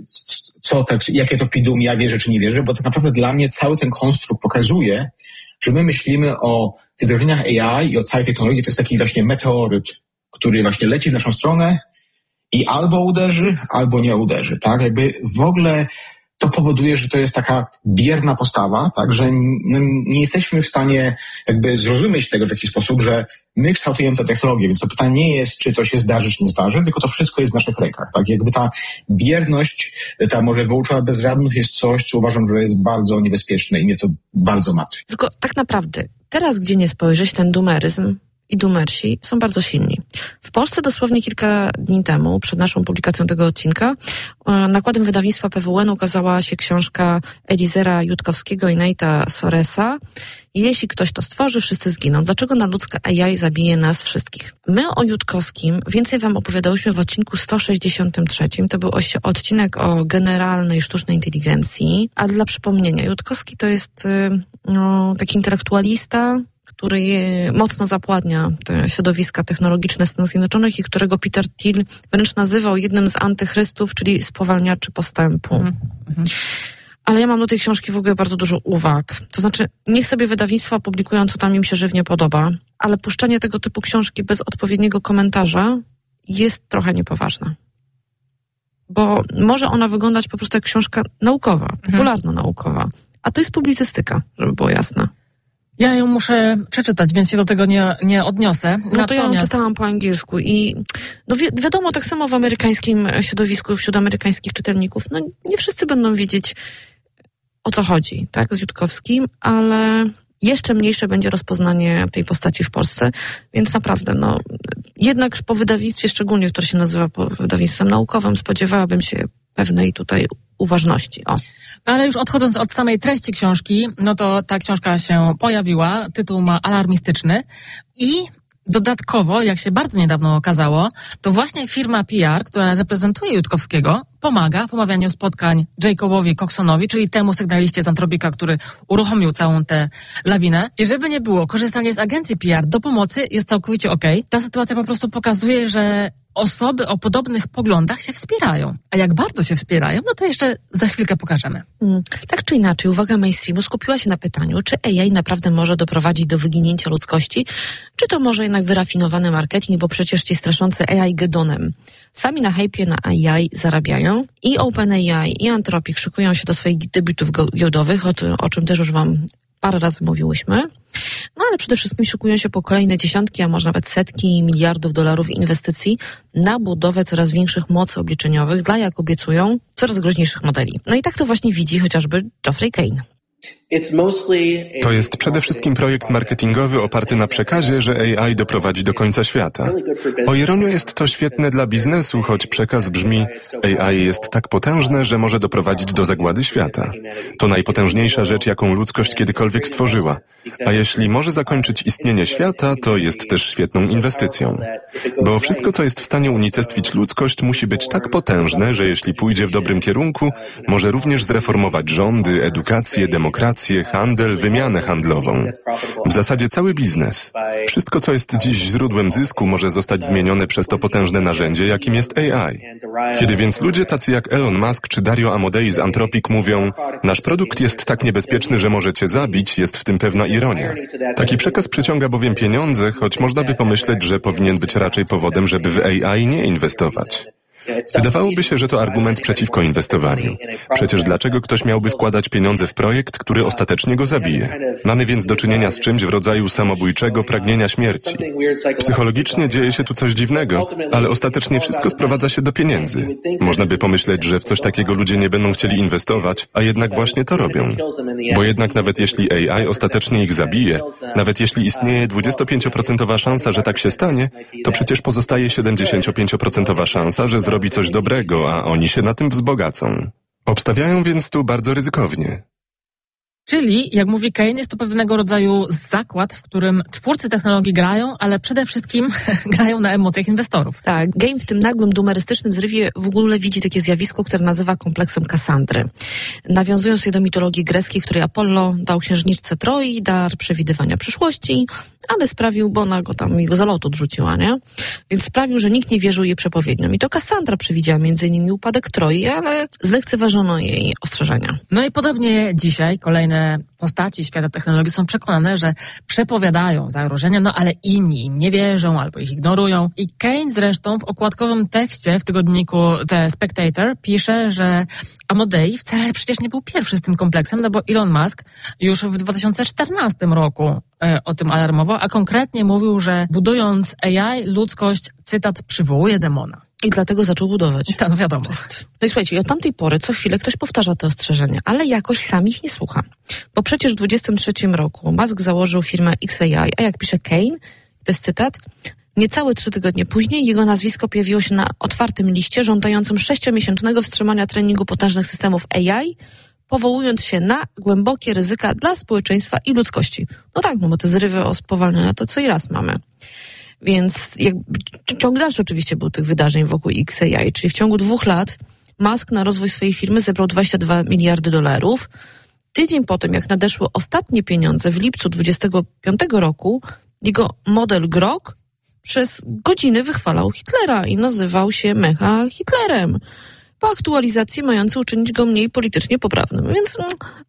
jakie to P-Doom, ja wierzę czy nie wierzę, bo tak naprawdę dla mnie cały ten konstrukt pokazuje, że my myślimy o tych zagrożeniach AI i o całej technologii, to jest taki właśnie meteoryt, który właśnie leci w naszą stronę i albo uderzy, albo nie uderzy, tak? Jakby w ogóle to powoduje, że to jest taka bierna postawa, tak? Że nie jesteśmy w stanie jakby zrozumieć tego w jakiś sposób, że my kształtujemy tę technologię, więc to pytanie nie jest, czy to się zdarzy, czy nie zdarzy, tylko to wszystko jest w naszych rękach, tak? Jakby ta bierność, ta może wyuczona bezradność jest coś, co uważam, że jest bardzo niebezpieczne i mnie to bardzo martwi. Tylko tak naprawdę, teraz gdzie nie spojrzeć, ten doomeryzm i doomersi są bardzo silni. W Polsce dosłownie kilka dni temu, przed naszą publikacją tego odcinka, nakładem wydawnictwa PWN ukazała się książka Elizera Jutkowskiego i Nate'a Soresa Jeśli ktoś to stworzy, wszyscy zginą. Dlaczego nadludzka AI zabije nas wszystkich? My o Jutkowskim więcej wam opowiadałyśmy w odcinku 163. To był odcinek o generalnej sztucznej inteligencji. A dla przypomnienia, Jutkowski to jest taki intelektualista, który mocno zapładnia te środowiska technologiczne Stanów Zjednoczonych i którego Peter Thiel wręcz nazywał jednym z antychrystów, czyli spowalniaczy postępu. Ale ja mam do tej książki w ogóle bardzo dużo uwag. To znaczy, niech sobie wydawnictwa publikują, co tam im się żywnie podoba, ale puszczanie tego typu książki bez odpowiedniego komentarza jest trochę niepoważne. Bo może ona wyglądać po prostu jak książka naukowa, popularno-naukowa, a to jest publicystyka, żeby było jasne. Ja ją muszę przeczytać, więc się do tego nie odniosę. No to ja ją czytałam po angielsku i wiadomo, tak samo w amerykańskim środowisku, wśród amerykańskich czytelników, nie wszyscy będą wiedzieć, o co chodzi, tak, z Jutkowskim, ale jeszcze mniejsze będzie rozpoznanie tej postaci w Polsce, więc naprawdę, jednak po wydawnictwie, szczególnie, które się nazywa wydawnictwem naukowym, spodziewałabym się pewnej tutaj uważności. Ale już odchodząc od samej treści książki, no to ta książka się pojawiła, tytuł ma alarmistyczny i dodatkowo, jak się bardzo niedawno okazało, to właśnie firma PR, która reprezentuje Jutkowskiego, pomaga w umawianiu spotkań Jacobowi Coxonowi, czyli temu sygnaliście z Antropika, który uruchomił całą tę lawinę. I żeby nie było, korzystanie z agencji PR do pomocy jest całkowicie okej. Ta sytuacja po prostu pokazuje, że osoby o podobnych poglądach się wspierają. A jak bardzo się wspierają, no to jeszcze za chwilkę pokażemy. Tak czy inaczej, uwaga mainstreamu skupiła się na pytaniu, czy AI naprawdę może doprowadzić do wyginięcia ludzkości, czy to może jednak wyrafinowany marketing, bo przecież ci straszący AI Gedonem sami na hypie na AI zarabiają. I OpenAI, i Anthropic szykują się do swoich debiutów giełdowych, o czym też już wam parę razy mówiłyśmy. No ale przede wszystkim szykują się po kolejne dziesiątki, a może nawet setki miliardów dolarów inwestycji na budowę coraz większych mocy obliczeniowych dla, jak obiecują, coraz groźniejszych modeli. No i tak to właśnie widzi chociażby Geoffrey Kane. To jest przede wszystkim projekt marketingowy oparty na przekazie, że AI doprowadzi do końca świata. O ironię, jest to świetne dla biznesu, choć przekaz brzmi: AI jest tak potężne, że może doprowadzić do zagłady świata. To najpotężniejsza rzecz, jaką ludzkość kiedykolwiek stworzyła. A jeśli może zakończyć istnienie świata, to jest też świetną inwestycją. Bo wszystko, co jest w stanie unicestwić ludzkość, musi być tak potężne, że jeśli pójdzie w dobrym kierunku, może również zreformować rządy, edukację, demokrację, handel, wymianę handlową. W zasadzie cały biznes. Wszystko, co jest dziś źródłem zysku, może zostać zmienione przez to potężne narzędzie, jakim jest AI. Kiedy więc ludzie tacy jak Elon Musk czy Dario Amodei z Anthropic mówią: nasz produkt jest tak niebezpieczny, że może cię zabić, jest w tym pewna ironia. Taki przekaz przyciąga bowiem pieniądze, choć można by pomyśleć, że powinien być raczej powodem, żeby w AI nie inwestować. Wydawałoby się, że to argument przeciwko inwestowaniu. Przecież dlaczego ktoś miałby wkładać pieniądze w projekt, który ostatecznie go zabije? Mamy więc do czynienia z czymś w rodzaju samobójczego pragnienia śmierci. Psychologicznie dzieje się tu coś dziwnego, ale ostatecznie wszystko sprowadza się do pieniędzy. Można by pomyśleć, że w coś takiego ludzie nie będą chcieli inwestować, a jednak właśnie to robią. Bo jednak nawet jeśli AI ostatecznie ich zabije, nawet jeśli istnieje 25% szansa, że tak się stanie, to przecież pozostaje 75% szansa, że zrobi coś dobrego, a oni się na tym wzbogacą. Obstawiają więc tu bardzo ryzykownie. Czyli, jak mówi Kane, jest to pewnego rodzaju zakład, w którym twórcy technologii grają, ale przede wszystkim grają na emocjach inwestorów. Tak, Game w tym nagłym, dumerystycznym zrywie w ogóle widzi takie zjawisko, które nazywa kompleksem Kassandry. Nawiązując je do mitologii greckiej, w której Apollo dał księżniczce Troi dar przewidywania przyszłości, ale sprawił, bo ona go tam jego zalot odrzuciła, nie? Więc sprawił, że nikt nie wierzył jej przepowiedniom. I to Kassandra przewidziała m.in. upadek Troi, ale zlekceważono jej ostrzeżenia. No i podobnie dzisiaj kolejne postaci świata technologii są przekonane, że przepowiadają zagrożenia, no ale inni im nie wierzą albo ich ignorują. I Kane zresztą w okładkowym tekście w tygodniku The Spectator pisze, że Amodei wcale przecież nie był pierwszy z tym kompleksem, no bo Elon Musk już w 2014 roku o tym alarmował, a konkretnie mówił, że budując AI ludzkość, cytat, przywołuje demona. I dlatego zaczął budować. Tak, no wiadomo. No i słuchajcie, od tamtej pory co chwilę ktoś powtarza te ostrzeżenia, ale jakoś sam ich nie słucha. Bo przecież w 2023 roku Musk założył firmę XAI, a jak pisze Kane, to jest cytat, niecałe 3 tygodnie później jego nazwisko pojawiło się na otwartym liście żądającym 6-miesięcznego wstrzymania treningu potężnych systemów AI, powołując się na głębokie ryzyka dla społeczeństwa i ludzkości. No tak, no bo te zrywy o spowalniania to co i raz mamy. Więc ciąg dalszy oczywiście był tych wydarzeń wokół XAI, czyli w ciągu 2 lat Musk na rozwój swojej firmy zebrał 22 miliardy dolarów. Tydzień po tym, jak nadeszły ostatnie pieniądze w lipcu 2025 roku, jego model Grok przez godziny wychwalał Hitlera i nazywał się Mecha Hitlerem. Po aktualizacji mający uczynić go mniej politycznie poprawnym. Więc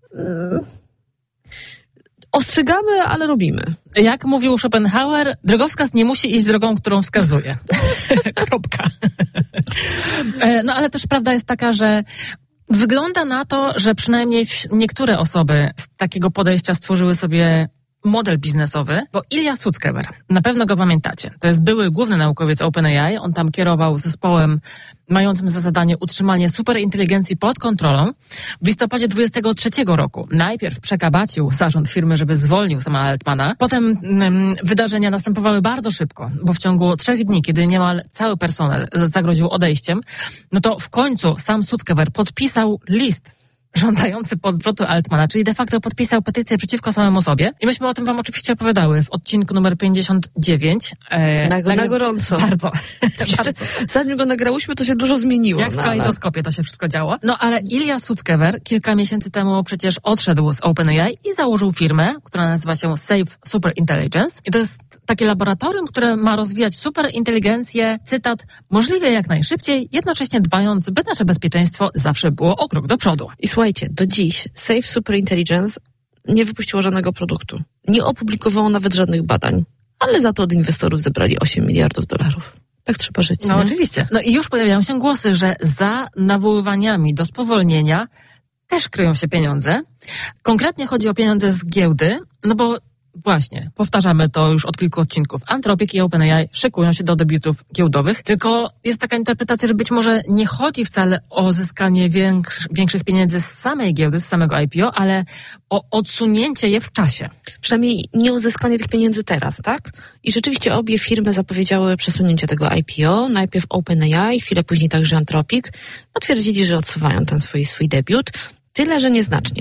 ostrzegamy, ale robimy. Jak mówił Schopenhauer, drogowskaz nie musi iść drogą, którą wskazuje. Kropka. No ale też prawda jest taka, że wygląda na to, że przynajmniej niektóre osoby z takiego podejścia stworzyły sobie model biznesowy, bo Ilya Sutskever, na pewno go pamiętacie, to jest były główny naukowiec OpenAI, on tam kierował zespołem mającym za zadanie utrzymanie superinteligencji pod kontrolą. W listopadzie 2023 roku najpierw przekabacił zarząd firmy, żeby zwolnił Sama Altmana. Potem wydarzenia następowały bardzo szybko, bo w ciągu 3 dni, kiedy niemal cały personel zagroził odejściem, no to w końcu sam Sutskever podpisał list żądający powrotu Altmana, czyli de facto podpisał petycję przeciwko samemu sobie. I myśmy o tym wam oczywiście opowiadały w odcinku numer 59. Na gorąco. Bardzo. Bardzo. Zanim go nagrałyśmy, to się dużo zmieniło. Jak w kalejdoskopie to się wszystko działo. No ale Ilya Sutskever kilka miesięcy temu przecież odszedł z OpenAI i założył firmę, która nazywa się Safe Super Intelligence. I to jest takie laboratorium, które ma rozwijać superinteligencję, cytat, możliwie jak najszybciej, jednocześnie dbając, by nasze bezpieczeństwo zawsze było o krok do przodu. I słuchajcie, do dziś Safe Super Intelligence nie wypuściło żadnego produktu. Nie opublikowało nawet żadnych badań. Ale za to od inwestorów zebrali 8 miliardów dolarów. Tak trzeba żyć. No nie? oczywiście. No i już pojawiają się głosy, że za nawoływaniami do spowolnienia też kryją się pieniądze. Konkretnie chodzi o pieniądze z giełdy, no bo Właśnie, powtarzamy to już od kilku odcinków. Anthropic i OpenAI szykują się do debiutów giełdowych, tylko jest taka interpretacja, że być może nie chodzi wcale o zyskanie większych pieniędzy z samej giełdy, z samego IPO, ale o odsunięcie je w czasie. Przynajmniej nie uzyskanie tych pieniędzy teraz, tak? I rzeczywiście obie firmy zapowiedziały przesunięcie tego IPO. Najpierw OpenAI, chwilę później także Anthropic. Potwierdzili, że odsuwają ten swój debiut. Tyle, że nieznacznie.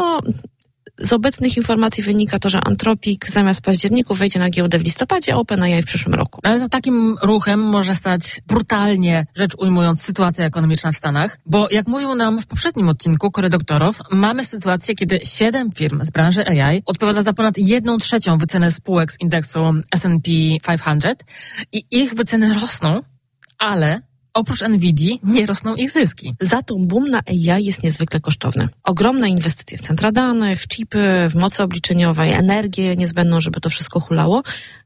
Z obecnych informacji wynika to, że Anthropic zamiast październiku wejdzie na giełdę w listopadzie, a OpenAI w przyszłym roku. Ale za takim ruchem może stać brutalnie, rzecz ujmując, sytuacja ekonomiczna w Stanach, bo jak mówił nam w poprzednim odcinku Cory Doktorow, mamy sytuację, kiedy 7 firm z branży AI odpowiada za ponad 1/3 wyceny spółek z indeksu S&P 500 i ich wyceny rosną, ale oprócz Nvidii nie rosną ich zyski. Za to boom na AI jest niezwykle kosztowny. Ogromne inwestycje w centra danych, w chipy, w mocy obliczeniowej, energię niezbędną, żeby to wszystko hulało,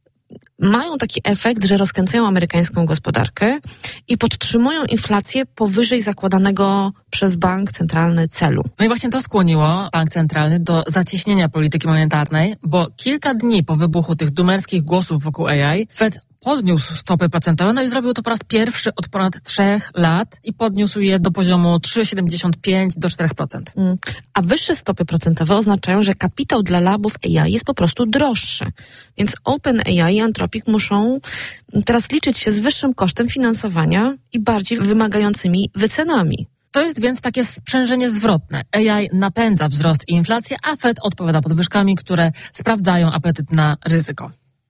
mają taki efekt, że rozkręcają amerykańską gospodarkę i podtrzymują inflację powyżej zakładanego przez bank centralny celu. No i właśnie to skłoniło bank centralny do zacieśnienia polityki monetarnej, bo kilka dni po wybuchu tych dumerskich głosów wokół AI Fed podniósł stopy procentowe, no i zrobił to po raz pierwszy od ponad 3 lat i podniósł je do poziomu 3,75 do 4%. A wyższe stopy procentowe oznaczają, że kapitał dla labów AI jest po prostu droższy. Więc OpenAI i Anthropic muszą teraz liczyć się z wyższym kosztem finansowania i bardziej wymagającymi wycenami. To jest więc takie sprzężenie zwrotne. AI napędza wzrost i inflację, a Fed odpowiada podwyżkami, które sprawdzają apetyt na ryzyko.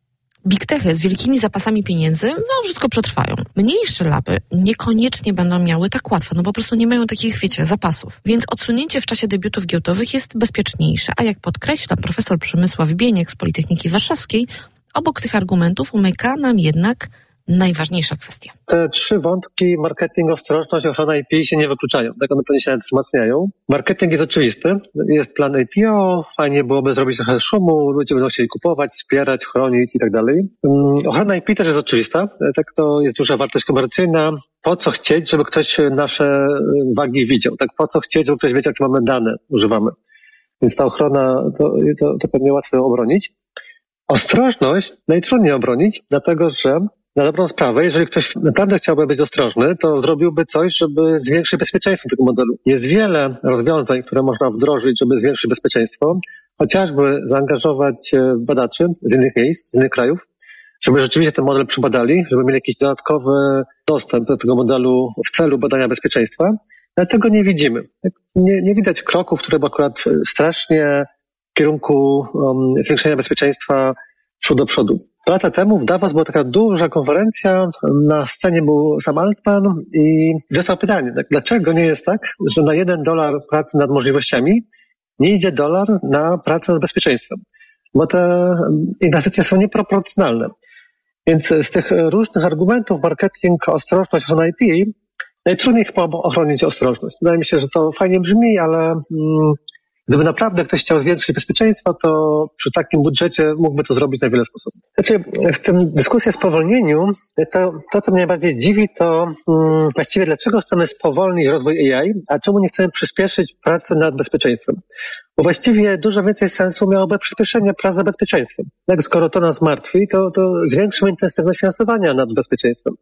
Big Techy z wielkimi zapasami pieniędzy, wszystko przetrwają. Mniejsze laby niekoniecznie będą miały tak łatwo, po prostu nie mają takich, zapasów. Więc odsunięcie w czasie debiutów giełdowych jest bezpieczniejsze, a jak podkreśla profesor Przemysław Bieniek z Politechniki Warszawskiej, obok tych argumentów umyka nam jednak najważniejsza kwestia. Te 3 wątki, marketing, ostrożność, ochrona IP się nie wykluczają. Tak one pewnie się nawet wzmacniają. Marketing jest oczywisty. Jest plan IPO, fajnie byłoby zrobić trochę szumu, ludzie będą chcieli kupować, wspierać, chronić i tak dalej. Ochrona IP też jest oczywista. Tak, to jest duża wartość komercyjna. Po co chcieć, żeby ktoś nasze wagi widział? Tak, po co chcieć, żeby ktoś wiedział, jakie mamy dane używamy? Więc ta ochrona to pewnie łatwo obronić. Ostrożność najtrudniej obronić, dlatego że na dobrą sprawę, jeżeli ktoś naprawdę chciałby być ostrożny, to zrobiłby coś, żeby zwiększyć bezpieczeństwo tego modelu. Jest wiele rozwiązań, które można wdrożyć, żeby zwiększyć bezpieczeństwo, chociażby zaangażować badaczy z innych miejsc, z innych krajów, żeby rzeczywiście ten model przebadali, żeby mieli jakiś dodatkowy dostęp do tego modelu w celu badania bezpieczeństwa. Ale tego nie widzimy. Nie widać kroków, które by akurat strasznie w kierunku zwiększenia bezpieczeństwa szły do przodu. 2 lata temu w Davos była taka duża konferencja, na scenie był Sam Altman i zostało pytanie, dlaczego nie jest tak, że na $1 pracy nad możliwościami nie idzie $1 na pracę nad bezpieczeństwem, bo te inwestycje są nieproporcjonalne. Więc z tych różnych argumentów, marketing, ostrożność, ochrona IP, najtrudniej chyba ochronić ostrożność. Wydaje mi się, że to fajnie brzmi, ale gdyby naprawdę ktoś chciał zwiększyć bezpieczeństwo, to przy takim budżecie mógłby to zrobić na wiele sposobów. W tym dyskusji o spowolnieniu, to co mnie najbardziej dziwi, to właściwie dlaczego chcemy spowolnić rozwój AI, a czemu nie chcemy przyspieszyć pracy nad bezpieczeństwem? Bo właściwie dużo więcej sensu miałoby przyspieszenie prac nad bezpieczeństwem. Skoro to nas martwi, to zwiększymy intensywność finansowania nad bezpieczeństwem.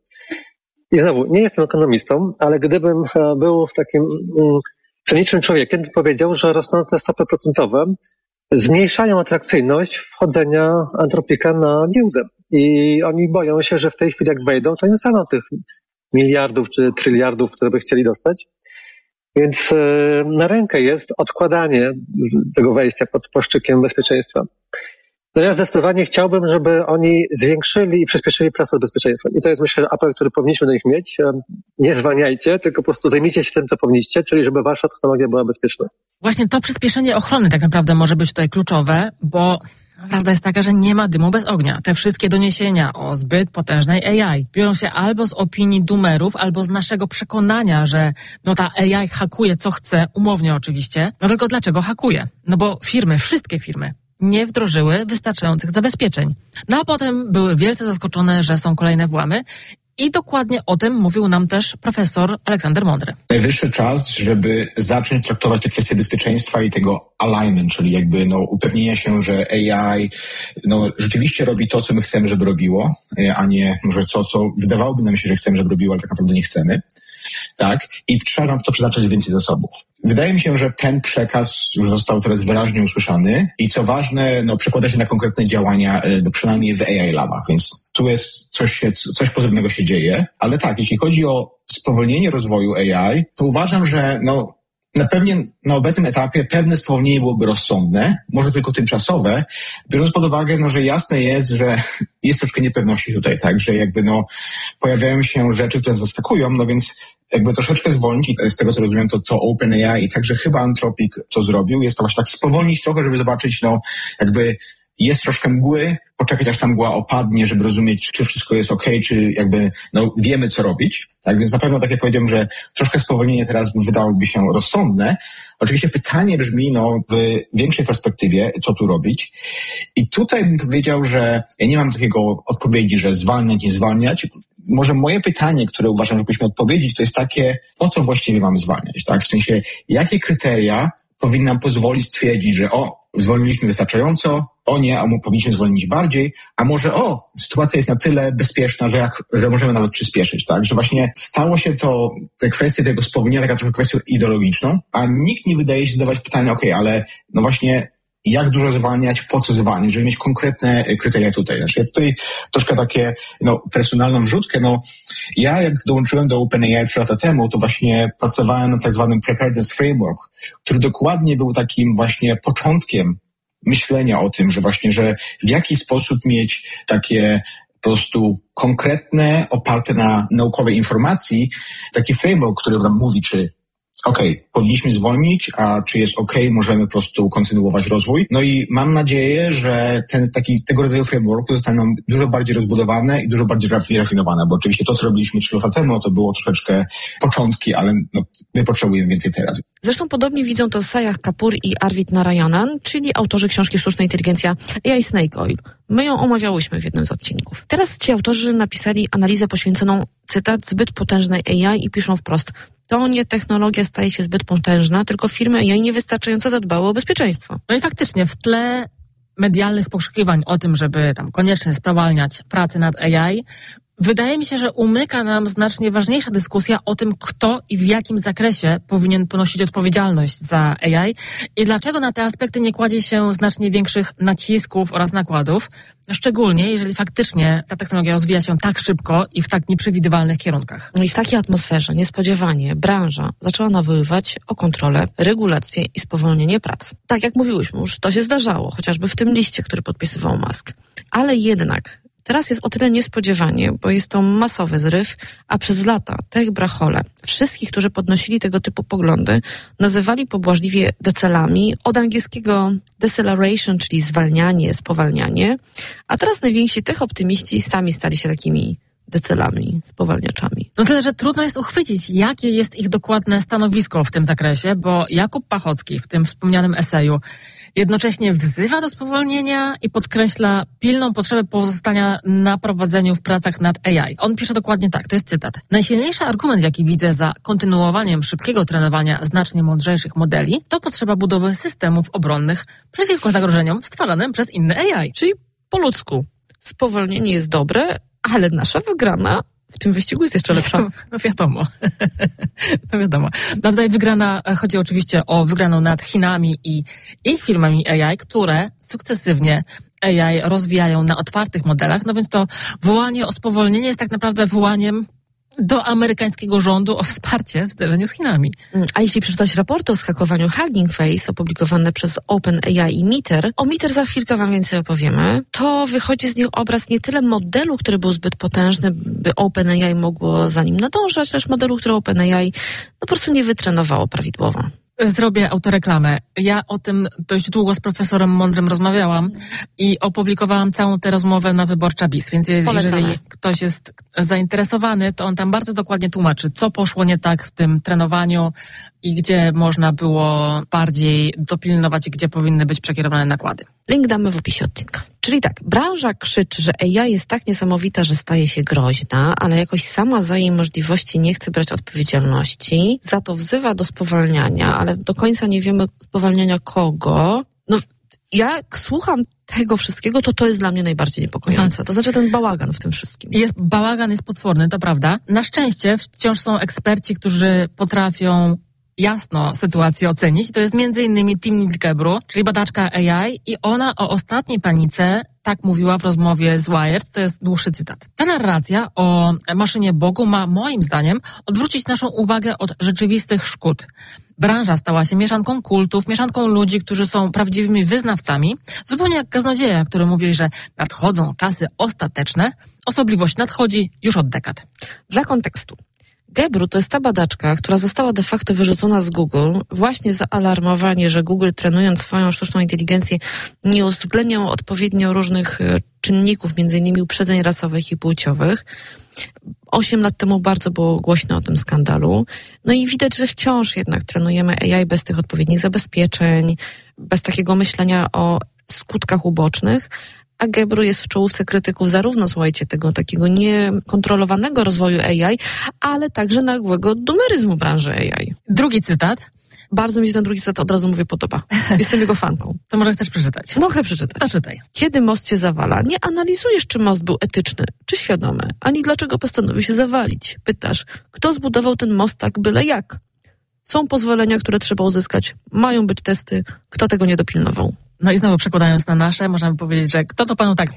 I znowu, nie jestem ekonomistą, ale gdybym był takim cynicznym człowiekiem, to powiedział, że rosnące stopy procentowe zmniejszają atrakcyjność wchodzenia Anthropica na giełdę. I oni boją się, że w tej chwili jak wejdą, to nie dostaną tych miliardów czy tryliardów, które by chcieli dostać. Więc na rękę jest odkładanie tego wejścia pod płaszczykiem bezpieczeństwa. No ja zdecydowanie chciałbym, żeby oni zwiększyli i przyspieszyli pracę nad bezpieczeństwem. I to jest, myślę, apel, który powinniśmy do nich mieć. Nie zwalniajcie, tylko po prostu zajmijcie się tym, co powinniście, czyli żeby wasza technologia była bezpieczna. Właśnie to przyspieszenie ochrony tak naprawdę może być tutaj kluczowe, bo prawda jest taka, że nie ma dymu bez ognia. Te wszystkie doniesienia o zbyt potężnej AI biorą się albo z opinii doomerów, albo z naszego przekonania, że ta AI hakuje co chce, umownie oczywiście. No tylko dlaczego hakuje? No bo wszystkie firmy nie wdrożyły wystarczających zabezpieczeń. No a potem były wielce zaskoczone, że są kolejne włamy I dokładnie o tym mówił nam też profesor Aleksander Mądry. Najwyższy czas, żeby zacząć traktować te kwestie bezpieczeństwa i tego alignment, czyli jakby upewnienia się, że AI rzeczywiście robi to, co my chcemy, żeby robiło, a nie może co wydawałoby nam się, że chcemy, żeby robiło, ale tak naprawdę nie chcemy. Tak? I trzeba nam to przeznaczać więcej zasobów. Wydaje mi się, że ten przekaz już został teraz wyraźnie usłyszany i co ważne, przekłada się na konkretne działania, przynajmniej w AI Labach, więc tu jest coś pozytywnego się dzieje, ale tak, jeśli chodzi o spowolnienie rozwoju AI, to uważam, że na obecnym etapie pewne spowolnienie byłoby rozsądne, może tylko tymczasowe, biorąc pod uwagę, że jasne jest, że jest troszkę niepewności tutaj, tak, że jakby pojawiają się rzeczy, które zaskakują, więc jakby troszeczkę zwolnić i z tego co rozumiem to OpenAI i także chyba Anthropic to zrobił, jest to właśnie tak spowolnić trochę, żeby zobaczyć, jakby jest troszkę mgły, poczekać aż ta mgła opadnie, żeby rozumieć, czy wszystko jest okej, czy jakby wiemy co robić. Tak więc na pewno, tak jak powiedziałem, że troszkę spowolnienie teraz wydałoby się rozsądne. Oczywiście pytanie brzmi w większej perspektywie, co tu robić. I tutaj bym powiedział, że ja nie mam takiego odpowiedzi, że zwalniać, nie zwalniać. Może moje pytanie, które uważam, że powinniśmy odpowiedzieć, to jest takie, po co właściwie mamy zwalniać, tak? W sensie, jakie kryteria powinny nam pozwolić stwierdzić, że zwolniliśmy wystarczająco, nie, a powinniśmy zwolnić bardziej, a może sytuacja jest na tyle bezpieczna, że możemy nawet przyspieszyć, tak? Że właśnie stało się te kwestie tego spowolnienia taka trochę kwestią ideologiczną, a nikt nie wydaje się zadawać pytania, ale właśnie jak dużo zwalniać, po co zwalniać, żeby mieć konkretne kryteria tutaj. Znaczy ja tutaj troszkę takie personalną wrzutkę, ja jak dołączyłem do OpenAI 3 lata temu, to właśnie pracowałem nad tak zwanym Preparedness Framework, który dokładnie był takim właśnie początkiem myślenia o tym, że właśnie, że w jaki sposób mieć takie po prostu konkretne, oparte na naukowej informacji, taki framework, który nam mówi, czy powinniśmy zwolnić, a czy jest możemy po prostu kontynuować rozwój. I mam nadzieję, że tego rodzaju frameworku zostaną dużo bardziej rozbudowane i dużo bardziej wyrafinowane, bo oczywiście to, co robiliśmy 3 lata temu, to było troszeczkę początki, ale my potrzebujemy więcej teraz. Zresztą podobnie widzą to Sayah Kapoor i Arvind Narayanan, czyli autorzy książki Sztuczna inteligencja AI Snake Oil. My ją omawiałyśmy w jednym z odcinków. Teraz ci autorzy napisali analizę poświęconą, cytat, zbyt potężnej AI i piszą wprost: to nie technologia staje się zbyt potężna, tylko firmy AI niewystarczająco zadbały o bezpieczeństwo. I faktycznie w tle medialnych poszukiwań o tym, żeby koniecznie sprawalniać pracy nad AI, wydaje mi się, że umyka nam znacznie ważniejsza dyskusja o tym, kto i w jakim zakresie powinien ponosić odpowiedzialność za AI i dlaczego na te aspekty nie kładzie się znacznie większych nacisków oraz nakładów, szczególnie jeżeli faktycznie ta technologia rozwija się tak szybko i w tak nieprzewidywalnych kierunkach. I w takiej atmosferze niespodziewanie branża zaczęła nawoływać o kontrolę, regulację i spowolnienie prac. Tak jak mówiłyśmy, już to się zdarzało, chociażby w tym liście, który podpisywał Musk. Ale jednak teraz jest o tyle niespodziewanie, bo jest to masowy zryw, a przez lata tech brachole wszystkich, którzy podnosili tego typu poglądy, nazywali pobłażliwie decelami, od angielskiego deceleration, czyli zwalnianie, spowalnianie, a teraz najwięksi tech optymiści sami stali się takimi decelami, spowalniaczami. Tyle, że trudno jest uchwycić, jakie jest ich dokładne stanowisko w tym zakresie, bo Jakub Pachocki w tym wspomnianym eseju jednocześnie wzywa do spowolnienia i podkreśla pilną potrzebę pozostania na prowadzeniu w pracach nad AI. On pisze dokładnie tak, to jest cytat. Najsilniejszy argument, jaki widzę za kontynuowaniem szybkiego trenowania znacznie mądrzejszych modeli, to potrzeba budowy systemów obronnych przeciwko zagrożeniom stwarzanym przez inne AI. Czyli po ludzku, spowolnienie jest dobre, ale nasza wygrana w tym wyścigu jest jeszcze lepsza. No wiadomo. No wiadomo. No tutaj wygrana, chodzi oczywiście o wygraną nad Chinami i ich firmami AI, które sukcesywnie AI rozwijają na otwartych modelach, no więc to wołanie o spowolnienie jest tak naprawdę wołaniem do amerykańskiego rządu o wsparcie w zderzeniu z Chinami. A jeśli przeczytać raporty o skakowaniu Hugging Face opublikowane przez OpenAI i Meter, o Meter za chwilkę wam więcej opowiemy, to wychodzi z nich obraz nie tyle modelu, który był zbyt potężny, by OpenAI mogło za nim nadążać, lecz modelu, który OpenAI po prostu nie wytrenowało prawidłowo. Zrobię autoreklamę. Ja o tym dość długo z profesorem Mądrym rozmawiałam i opublikowałam całą tę rozmowę na Wyborcza.biz, więc jeżeli ktoś jest zainteresowany, to on tam bardzo dokładnie tłumaczy, co poszło nie tak w tym trenowaniu i gdzie można było bardziej dopilnować i gdzie powinny być przekierowane nakłady. Link damy w opisie odcinka. Czyli tak, branża krzyczy, że AI jest tak niesamowita, że staje się groźna, ale jakoś sama za jej możliwości nie chce brać odpowiedzialności. Za to wzywa do spowalniania, ale do końca nie wiemy spowalniania kogo. No, jak słucham tego wszystkiego, to jest dla mnie najbardziej niepokojące. To znaczy ten bałagan w tym wszystkim. Bałagan jest potworny, to prawda. Na szczęście wciąż są eksperci, którzy potrafią jasno sytuację ocenić. To jest m.in. Timnit Gebru, czyli badaczka AI, i ona o ostatniej panice tak mówiła w rozmowie z Wired. To jest dłuższy cytat. Ta narracja o maszynie Bogu ma, moim zdaniem, odwrócić naszą uwagę od rzeczywistych szkód. Branża stała się mieszanką kultów, mieszanką ludzi, którzy są prawdziwymi wyznawcami, zupełnie jak kaznodzieja, który mówi, że nadchodzą czasy ostateczne. Osobliwość nadchodzi już od dekad. Dla kontekstu. Gebru to jest ta badaczka, która została de facto wyrzucona z Google właśnie za alarmowanie, że Google, trenując swoją sztuczną inteligencję, nie uwzględniał odpowiednio różnych czynników, m.in. uprzedzeń rasowych i płciowych. 8 lat temu bardzo było głośno o tym skandalu. No i widać, że wciąż jednak trenujemy AI bez tych odpowiednich zabezpieczeń, bez takiego myślenia o skutkach ubocznych. A Gebru jest w czołówce krytyków zarówno, słuchajcie, tego takiego niekontrolowanego rozwoju AI, ale także nagłego doomeryzmu branży AI. Drugi cytat. Bardzo mi się ten drugi cytat, od razu mówię, podoba. Jestem jego fanką. To może chcesz przeczytać? Mogę przeczytać. To czytaj. Kiedy most się zawala, nie analizujesz, czy most był etyczny, czy świadomy, ani dlaczego postanowił się zawalić. Pytasz, kto zbudował ten most tak byle jak? Są pozwolenia, które trzeba uzyskać, mają być testy, kto tego nie dopilnował. No i znowu przekładając na nasze, możemy powiedzieć, że kto to panu tak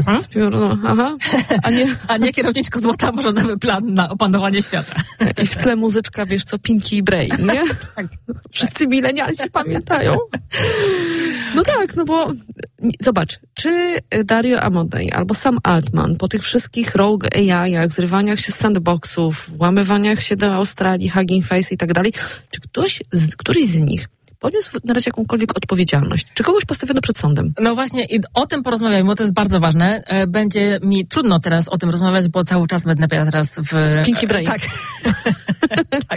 a nie kierowniczko złota, może nowy plan na opanowanie świata. I w tle muzyczka, wiesz co, Pinky i Brain, nie? Tak. Wszyscy milenialsi pamiętają. No tak, no bo zobacz, czy Dario Amodei albo Sam Altman po tych wszystkich rogue AI-ach, zrywaniach się z sandboxów, włamywaniach się do Australii, Hugging Face i tak dalej, czy któryś z nich poniósł na razie jakąkolwiek odpowiedzialność? Czy kogoś postawiono przed sądem? No właśnie i o tym porozmawiajmy, bo to jest bardzo ważne. Będzie mi trudno teraz o tym rozmawiać, bo cały czas będę teraz w... Pinky Brain. Tak. Tak.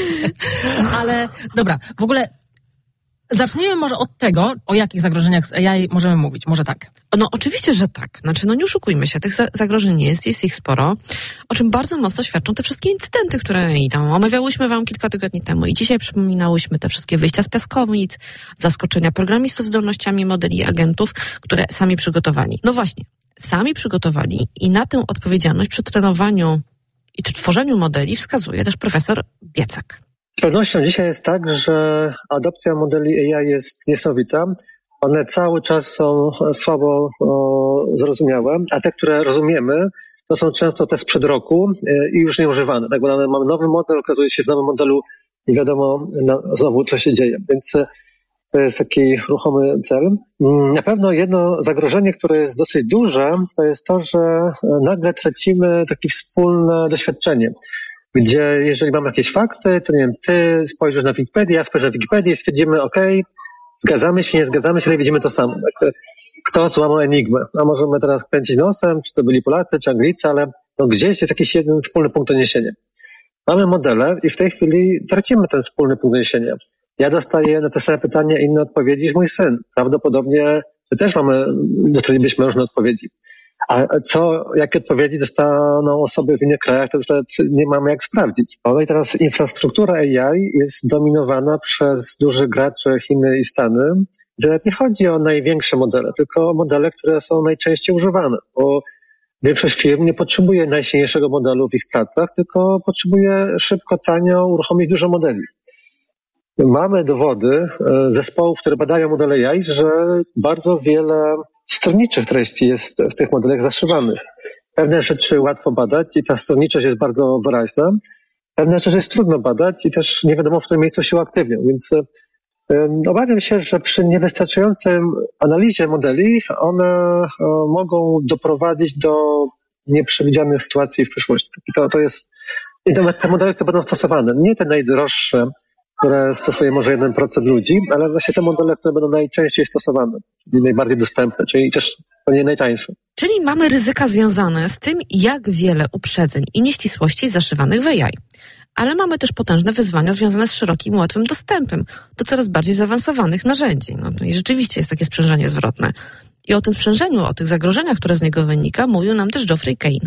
Ale dobra, w ogóle zacznijmy może od tego, o jakich zagrożeniach z AI możemy mówić. Może tak. No oczywiście, że tak. Znaczy, no nie oszukujmy się, tych zagrożeń jest ich sporo, o czym bardzo mocno świadczą te wszystkie incydenty, które idą. Omawiałyśmy wam kilka tygodni temu i dzisiaj przypominałyśmy te wszystkie wyjścia z piaskownic, zaskoczenia programistów zdolnościami modeli i agentów, które sami przygotowali. No właśnie, sami przygotowali i na tę odpowiedzialność przy trenowaniu i tworzeniu modeli wskazuje też profesor Biecak. Z pewnością dzisiaj jest tak, że adopcja modeli AI jest niesamowita. One cały czas są słabo zrozumiałe, a te, które rozumiemy, to są często te sprzed roku i już nieużywane. Tak, bo mamy nowy model, okazuje się, w nowym modelu nie wiadomo znowu, co się dzieje. Więc to jest taki ruchomy cel. Na pewno jedno zagrożenie, które jest dosyć duże, to jest to, że nagle tracimy takie wspólne doświadczenie, gdzie jeżeli mamy jakieś fakty, to nie wiem, ty spojrzysz na Wikipedię, ja spojrzę na Wikipedię i stwierdzimy, okej, zgadzamy się, nie zgadzamy się, ale widzimy to samo. Kto złamał enigmę? A możemy teraz kręcić nosem, czy to byli Polacy, czy Anglicy, ale no gdzieś jest jakiś jeden wspólny punkt odniesienia. Mamy modele i w tej chwili tracimy ten wspólny punkt odniesienia. Ja dostaję na te same pytania inne odpowiedzi niż mój syn. Prawdopodobnie my też dostalibyśmy różne odpowiedzi. A jakie odpowiedzi dostaną osoby w innych krajach, to już nawet nie mamy jak sprawdzić. No i teraz infrastruktura AI jest dominowana przez dużych graczy Chiny i Stany, gdzie nawet nie chodzi o największe modele, tylko o modele, które są najczęściej używane, bo większość firm nie potrzebuje najsilniejszego modelu w ich pracach, tylko potrzebuje szybko, tanio uruchomić dużo modeli. Mamy dowody zespołów, które badają modele AI, że bardzo wiele stronniczych treści jest w tych modelach zaszywanych. Pewne rzeczy łatwo badać i ta stronniczość jest bardzo wyraźna. Pewne rzeczy jest trudno badać i też nie wiadomo, w którym miejscu się uaktywnią. Więc obawiam się, że przy niewystarczającym analizie modeli one mogą doprowadzić do nieprzewidzianych sytuacji w przyszłości. To jest, i te modele, które będą stosowane, nie te najdroższe, które stosuje może 1% ludzi, ale właśnie te modele, które będą najczęściej stosowane, czyli najbardziej dostępne, czyli też pewnie najtańsze. Czyli mamy ryzyka związane z tym, jak wiele uprzedzeń i nieścisłości zaszywanych w AI. Ale mamy też potężne wyzwania związane z szerokim, łatwym dostępem do coraz bardziej zaawansowanych narzędzi. No i rzeczywiście jest takie sprzężenie zwrotne. I o tym sprzężeniu, o tych zagrożeniach, które z niego wynika, mówił nam też Geoffrey Kane.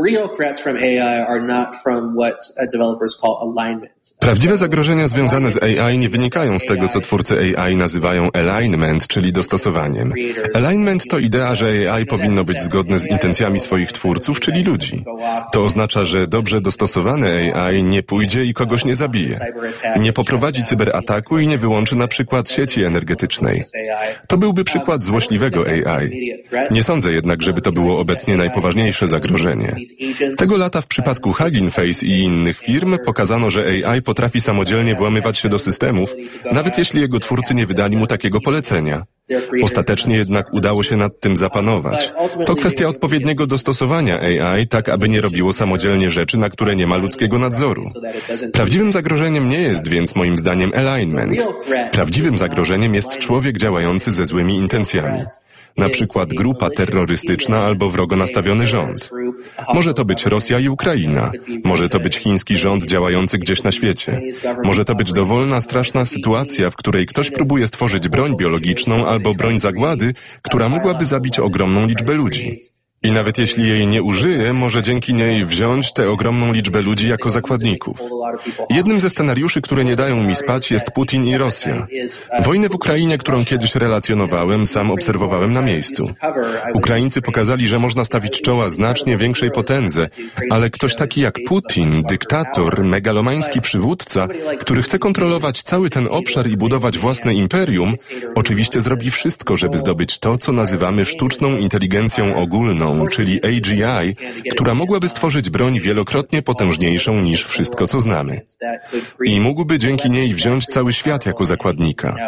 Prawdziwe zagrożenia związane z AI nie wynikają z tego, co twórcy AI nazywają alignment, czyli dostosowaniem. Alignment to idea, że AI powinno być zgodne z intencjami swoich twórców, czyli ludzi. To oznacza, że dobrze dostosowane AI nie pójdzie i kogoś nie zabije. Nie poprowadzi cyberataku i nie wyłączy na przykład sieci energetycznej. To byłby przykład złośliwego AI. Nie sądzę jednak, żeby to było obecnie najpoważniejsze zagrożenie. Tego lata w przypadku Hugging Face i innych firm pokazano, że AI potrafi samodzielnie włamywać się do systemów, nawet jeśli jego twórcy nie wydali mu takiego polecenia. Ostatecznie jednak udało się nad tym zapanować. To kwestia odpowiedniego dostosowania AI, tak aby nie robiło samodzielnie rzeczy, na które nie ma ludzkiego nadzoru. Prawdziwym zagrożeniem nie jest więc moim zdaniem alignment. Prawdziwym zagrożeniem jest człowiek działający ze złymi intencjami. Na przykład grupa terrorystyczna albo wrogo nastawiony rząd. Może to być Rosja i Ukraina. Może to być chiński rząd działający gdzieś na świecie. Może to być dowolna, straszna sytuacja, w której ktoś próbuje stworzyć broń biologiczną albo broń zagłady, która mogłaby zabić ogromną liczbę ludzi. I nawet jeśli jej nie użyje, może dzięki niej wziąć tę ogromną liczbę ludzi jako zakładników. Jednym ze scenariuszy, które nie dają mi spać, jest Putin i Rosja. Wojnę w Ukrainie, którą kiedyś relacjonowałem, sam obserwowałem na miejscu. Ukraińcy pokazali, że można stawić czoła znacznie większej potędze, ale ktoś taki jak Putin, dyktator, megalomański przywódca, który chce kontrolować cały ten obszar i budować własne imperium, oczywiście zrobi wszystko, żeby zdobyć to, co nazywamy sztuczną inteligencją ogólną, czyli AGI, która mogłaby stworzyć broń wielokrotnie potężniejszą niż wszystko, co znamy. I mógłby dzięki niej wziąć cały świat jako zakładnika.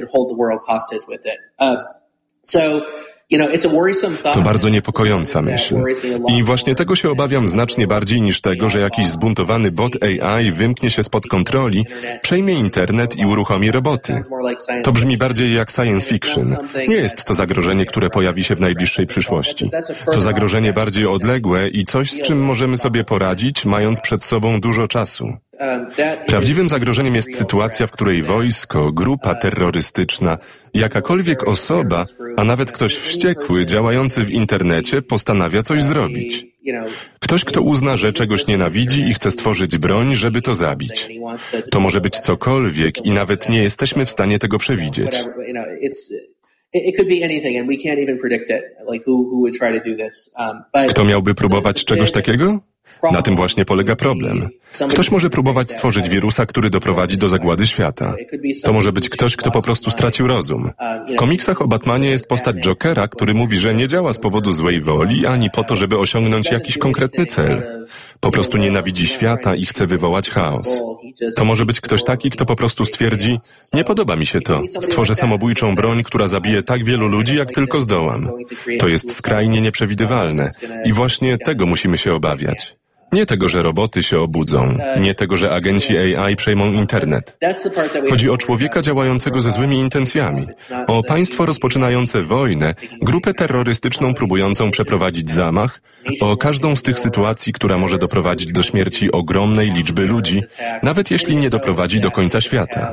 To bardzo niepokojąca myśl. I właśnie tego się obawiam znacznie bardziej niż tego, że jakiś zbuntowany bot AI wymknie się spod kontroli, przejmie internet i uruchomi roboty. To brzmi bardziej jak science fiction. Nie jest to zagrożenie, które pojawi się w najbliższej przyszłości. To zagrożenie bardziej odległe i coś, z czym możemy sobie poradzić, mając przed sobą dużo czasu. Prawdziwym zagrożeniem jest sytuacja, w której wojsko, grupa terrorystyczna, jakakolwiek osoba, a nawet ktoś wściekły, działający w internecie, postanawia coś zrobić. Ktoś, kto uzna, że czegoś nienawidzi i chce stworzyć broń, żeby to zabić. To może być cokolwiek i nawet nie jesteśmy w stanie tego przewidzieć. Kto miałby próbować czegoś takiego? Na tym właśnie polega problem. Ktoś może próbować stworzyć wirusa, który doprowadzi do zagłady świata. To może być ktoś, kto po prostu stracił rozum. W komiksach o Batmanie jest postać Jokera, który mówi, że nie działa z powodu złej woli, ani po to, żeby osiągnąć jakiś konkretny cel. Po prostu nienawidzi świata i chce wywołać chaos. To może być ktoś taki, kto po prostu stwierdzi, nie podoba mi się to, stworzę samobójczą broń, która zabije tak wielu ludzi, jak tylko zdołam. To jest skrajnie nieprzewidywalne i właśnie tego musimy się obawiać. Nie tego, że roboty się obudzą, nie tego, że agenci AI przejmą internet. Chodzi o człowieka działającego ze złymi intencjami, o państwo rozpoczynające wojnę, grupę terrorystyczną próbującą przeprowadzić zamach, o każdą z tych sytuacji, która może doprowadzić do śmierci ogromnej liczby ludzi, nawet jeśli nie doprowadzi do końca świata.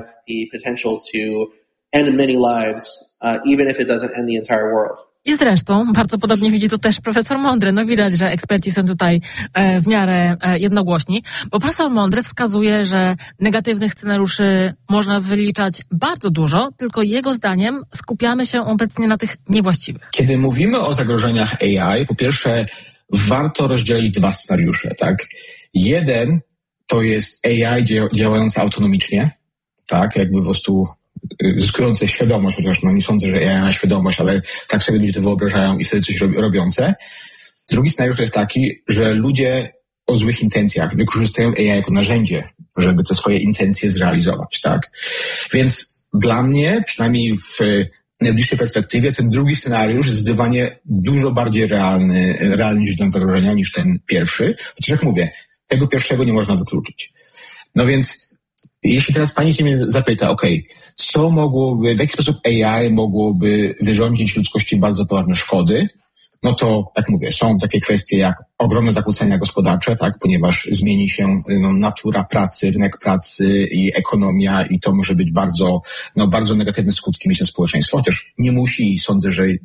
I zresztą bardzo podobnie widzi to też profesor Mądry. No widać, że eksperci są tutaj w miarę jednogłośni, bo profesor Mądry wskazuje, że negatywnych scenariuszy można wyliczać bardzo dużo, tylko jego zdaniem skupiamy się obecnie na tych niewłaściwych. Kiedy mówimy o zagrożeniach AI, po pierwsze warto rozdzielić dwa scenariusze, tak? Jeden to jest AI działający autonomicznie, tak? Jakby po prostu zyskujące świadomość, chociaż nie sądzę, że AI ma świadomość, ale tak sobie ludzie to wyobrażają i sobie coś robiące. Drugi scenariusz to jest taki, że ludzie o złych intencjach wykorzystują AI jako narzędzie, żeby te swoje intencje zrealizować, tak? Więc dla mnie, przynajmniej w najbliższej perspektywie, ten drugi scenariusz jest zdecydowanie dużo bardziej realny źródłem zagrożenia niż ten pierwszy. Chociaż jak mówię, tego pierwszego nie można wykluczyć. No więc jeśli teraz pani się mnie zapyta, w jaki sposób AI mogłoby wyrządzić ludzkości bardzo poważne szkody, no to, jak mówię, są takie kwestie jak ogromne zakłócenia gospodarcze, tak, ponieważ zmieni się natura pracy, rynek pracy i ekonomia i to może być bardzo negatywne skutki mieć na społeczeństwo, chociaż nie musi i sądzę, że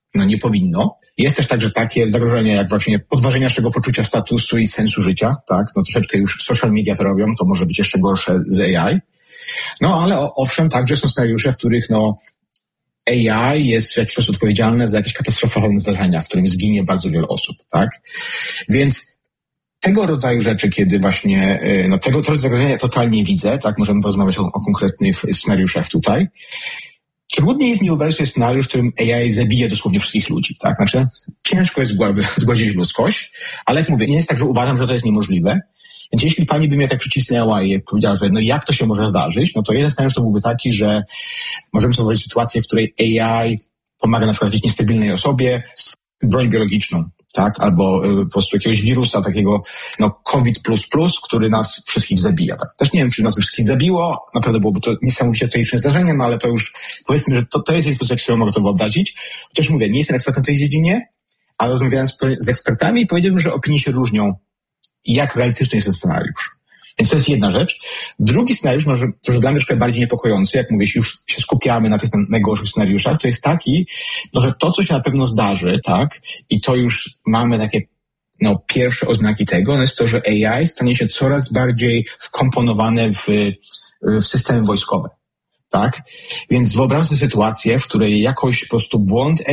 nie powinno. Jest też także takie zagrożenie jak właśnie podważenie naszego poczucia statusu i sensu życia, tak? Troszeczkę już social media to robią, to może być jeszcze gorsze z AI. Ale owszem, także są scenariusze, w których AI jest w jakiś sposób odpowiedzialne za jakieś katastrofalne zdarzenia, w którym zginie bardzo wiele osób, tak? Więc tego rodzaju rzeczy, kiedy właśnie, tego rodzaju zagrożenia totalnie widzę, tak? Możemy porozmawiać o konkretnych scenariuszach tutaj. Trudniej jest mi wyobrazić sobie scenariusz, w którym AI zabije dosłownie wszystkich ludzi, tak? Znaczy, ciężko jest zgładzić ludzkość, ale jak mówię, nie jest tak, że uważam, że to jest niemożliwe. Więc jeśli pani by mnie tak przycisnęła i powiedziała, że jak to się może zdarzyć, to jeden scenariusz to byłby taki, że możemy sobie wyobrazić sytuację, w której AI pomaga na przykład jakiejś niestabilnej osobie broń biologiczną, tak? Albo po prostu jakiegoś wirusa takiego, COVID++, który nas wszystkich zabija, tak? Też nie wiem, czy nas wszystkich zabiło, naprawdę byłoby to niesamowicie tragiczne zdarzenie, ale to już, powiedzmy, że to jest sposób, jak sobie mogę to wyobrazić. Chociaż mówię, nie jestem ekspertem w tej dziedzinie, ale rozmawiałem z ekspertami i powiedziałbym, że opinie się różnią i jak realistyczny jest ten scenariusz. Więc to jest jedna rzecz. Drugi scenariusz, może dla mnie troszkę bardziej niepokojący, jak mówię, jeśli już się skupiamy na tych najgorszych scenariuszach, to jest taki, że to, co się na pewno zdarzy, tak, i to już mamy takie pierwsze oznaki tego, jest to, że AI stanie się coraz bardziej wkomponowane w systemy wojskowe. Tak? Więc wyobraź sobie sytuację, w której jakoś po prostu błąd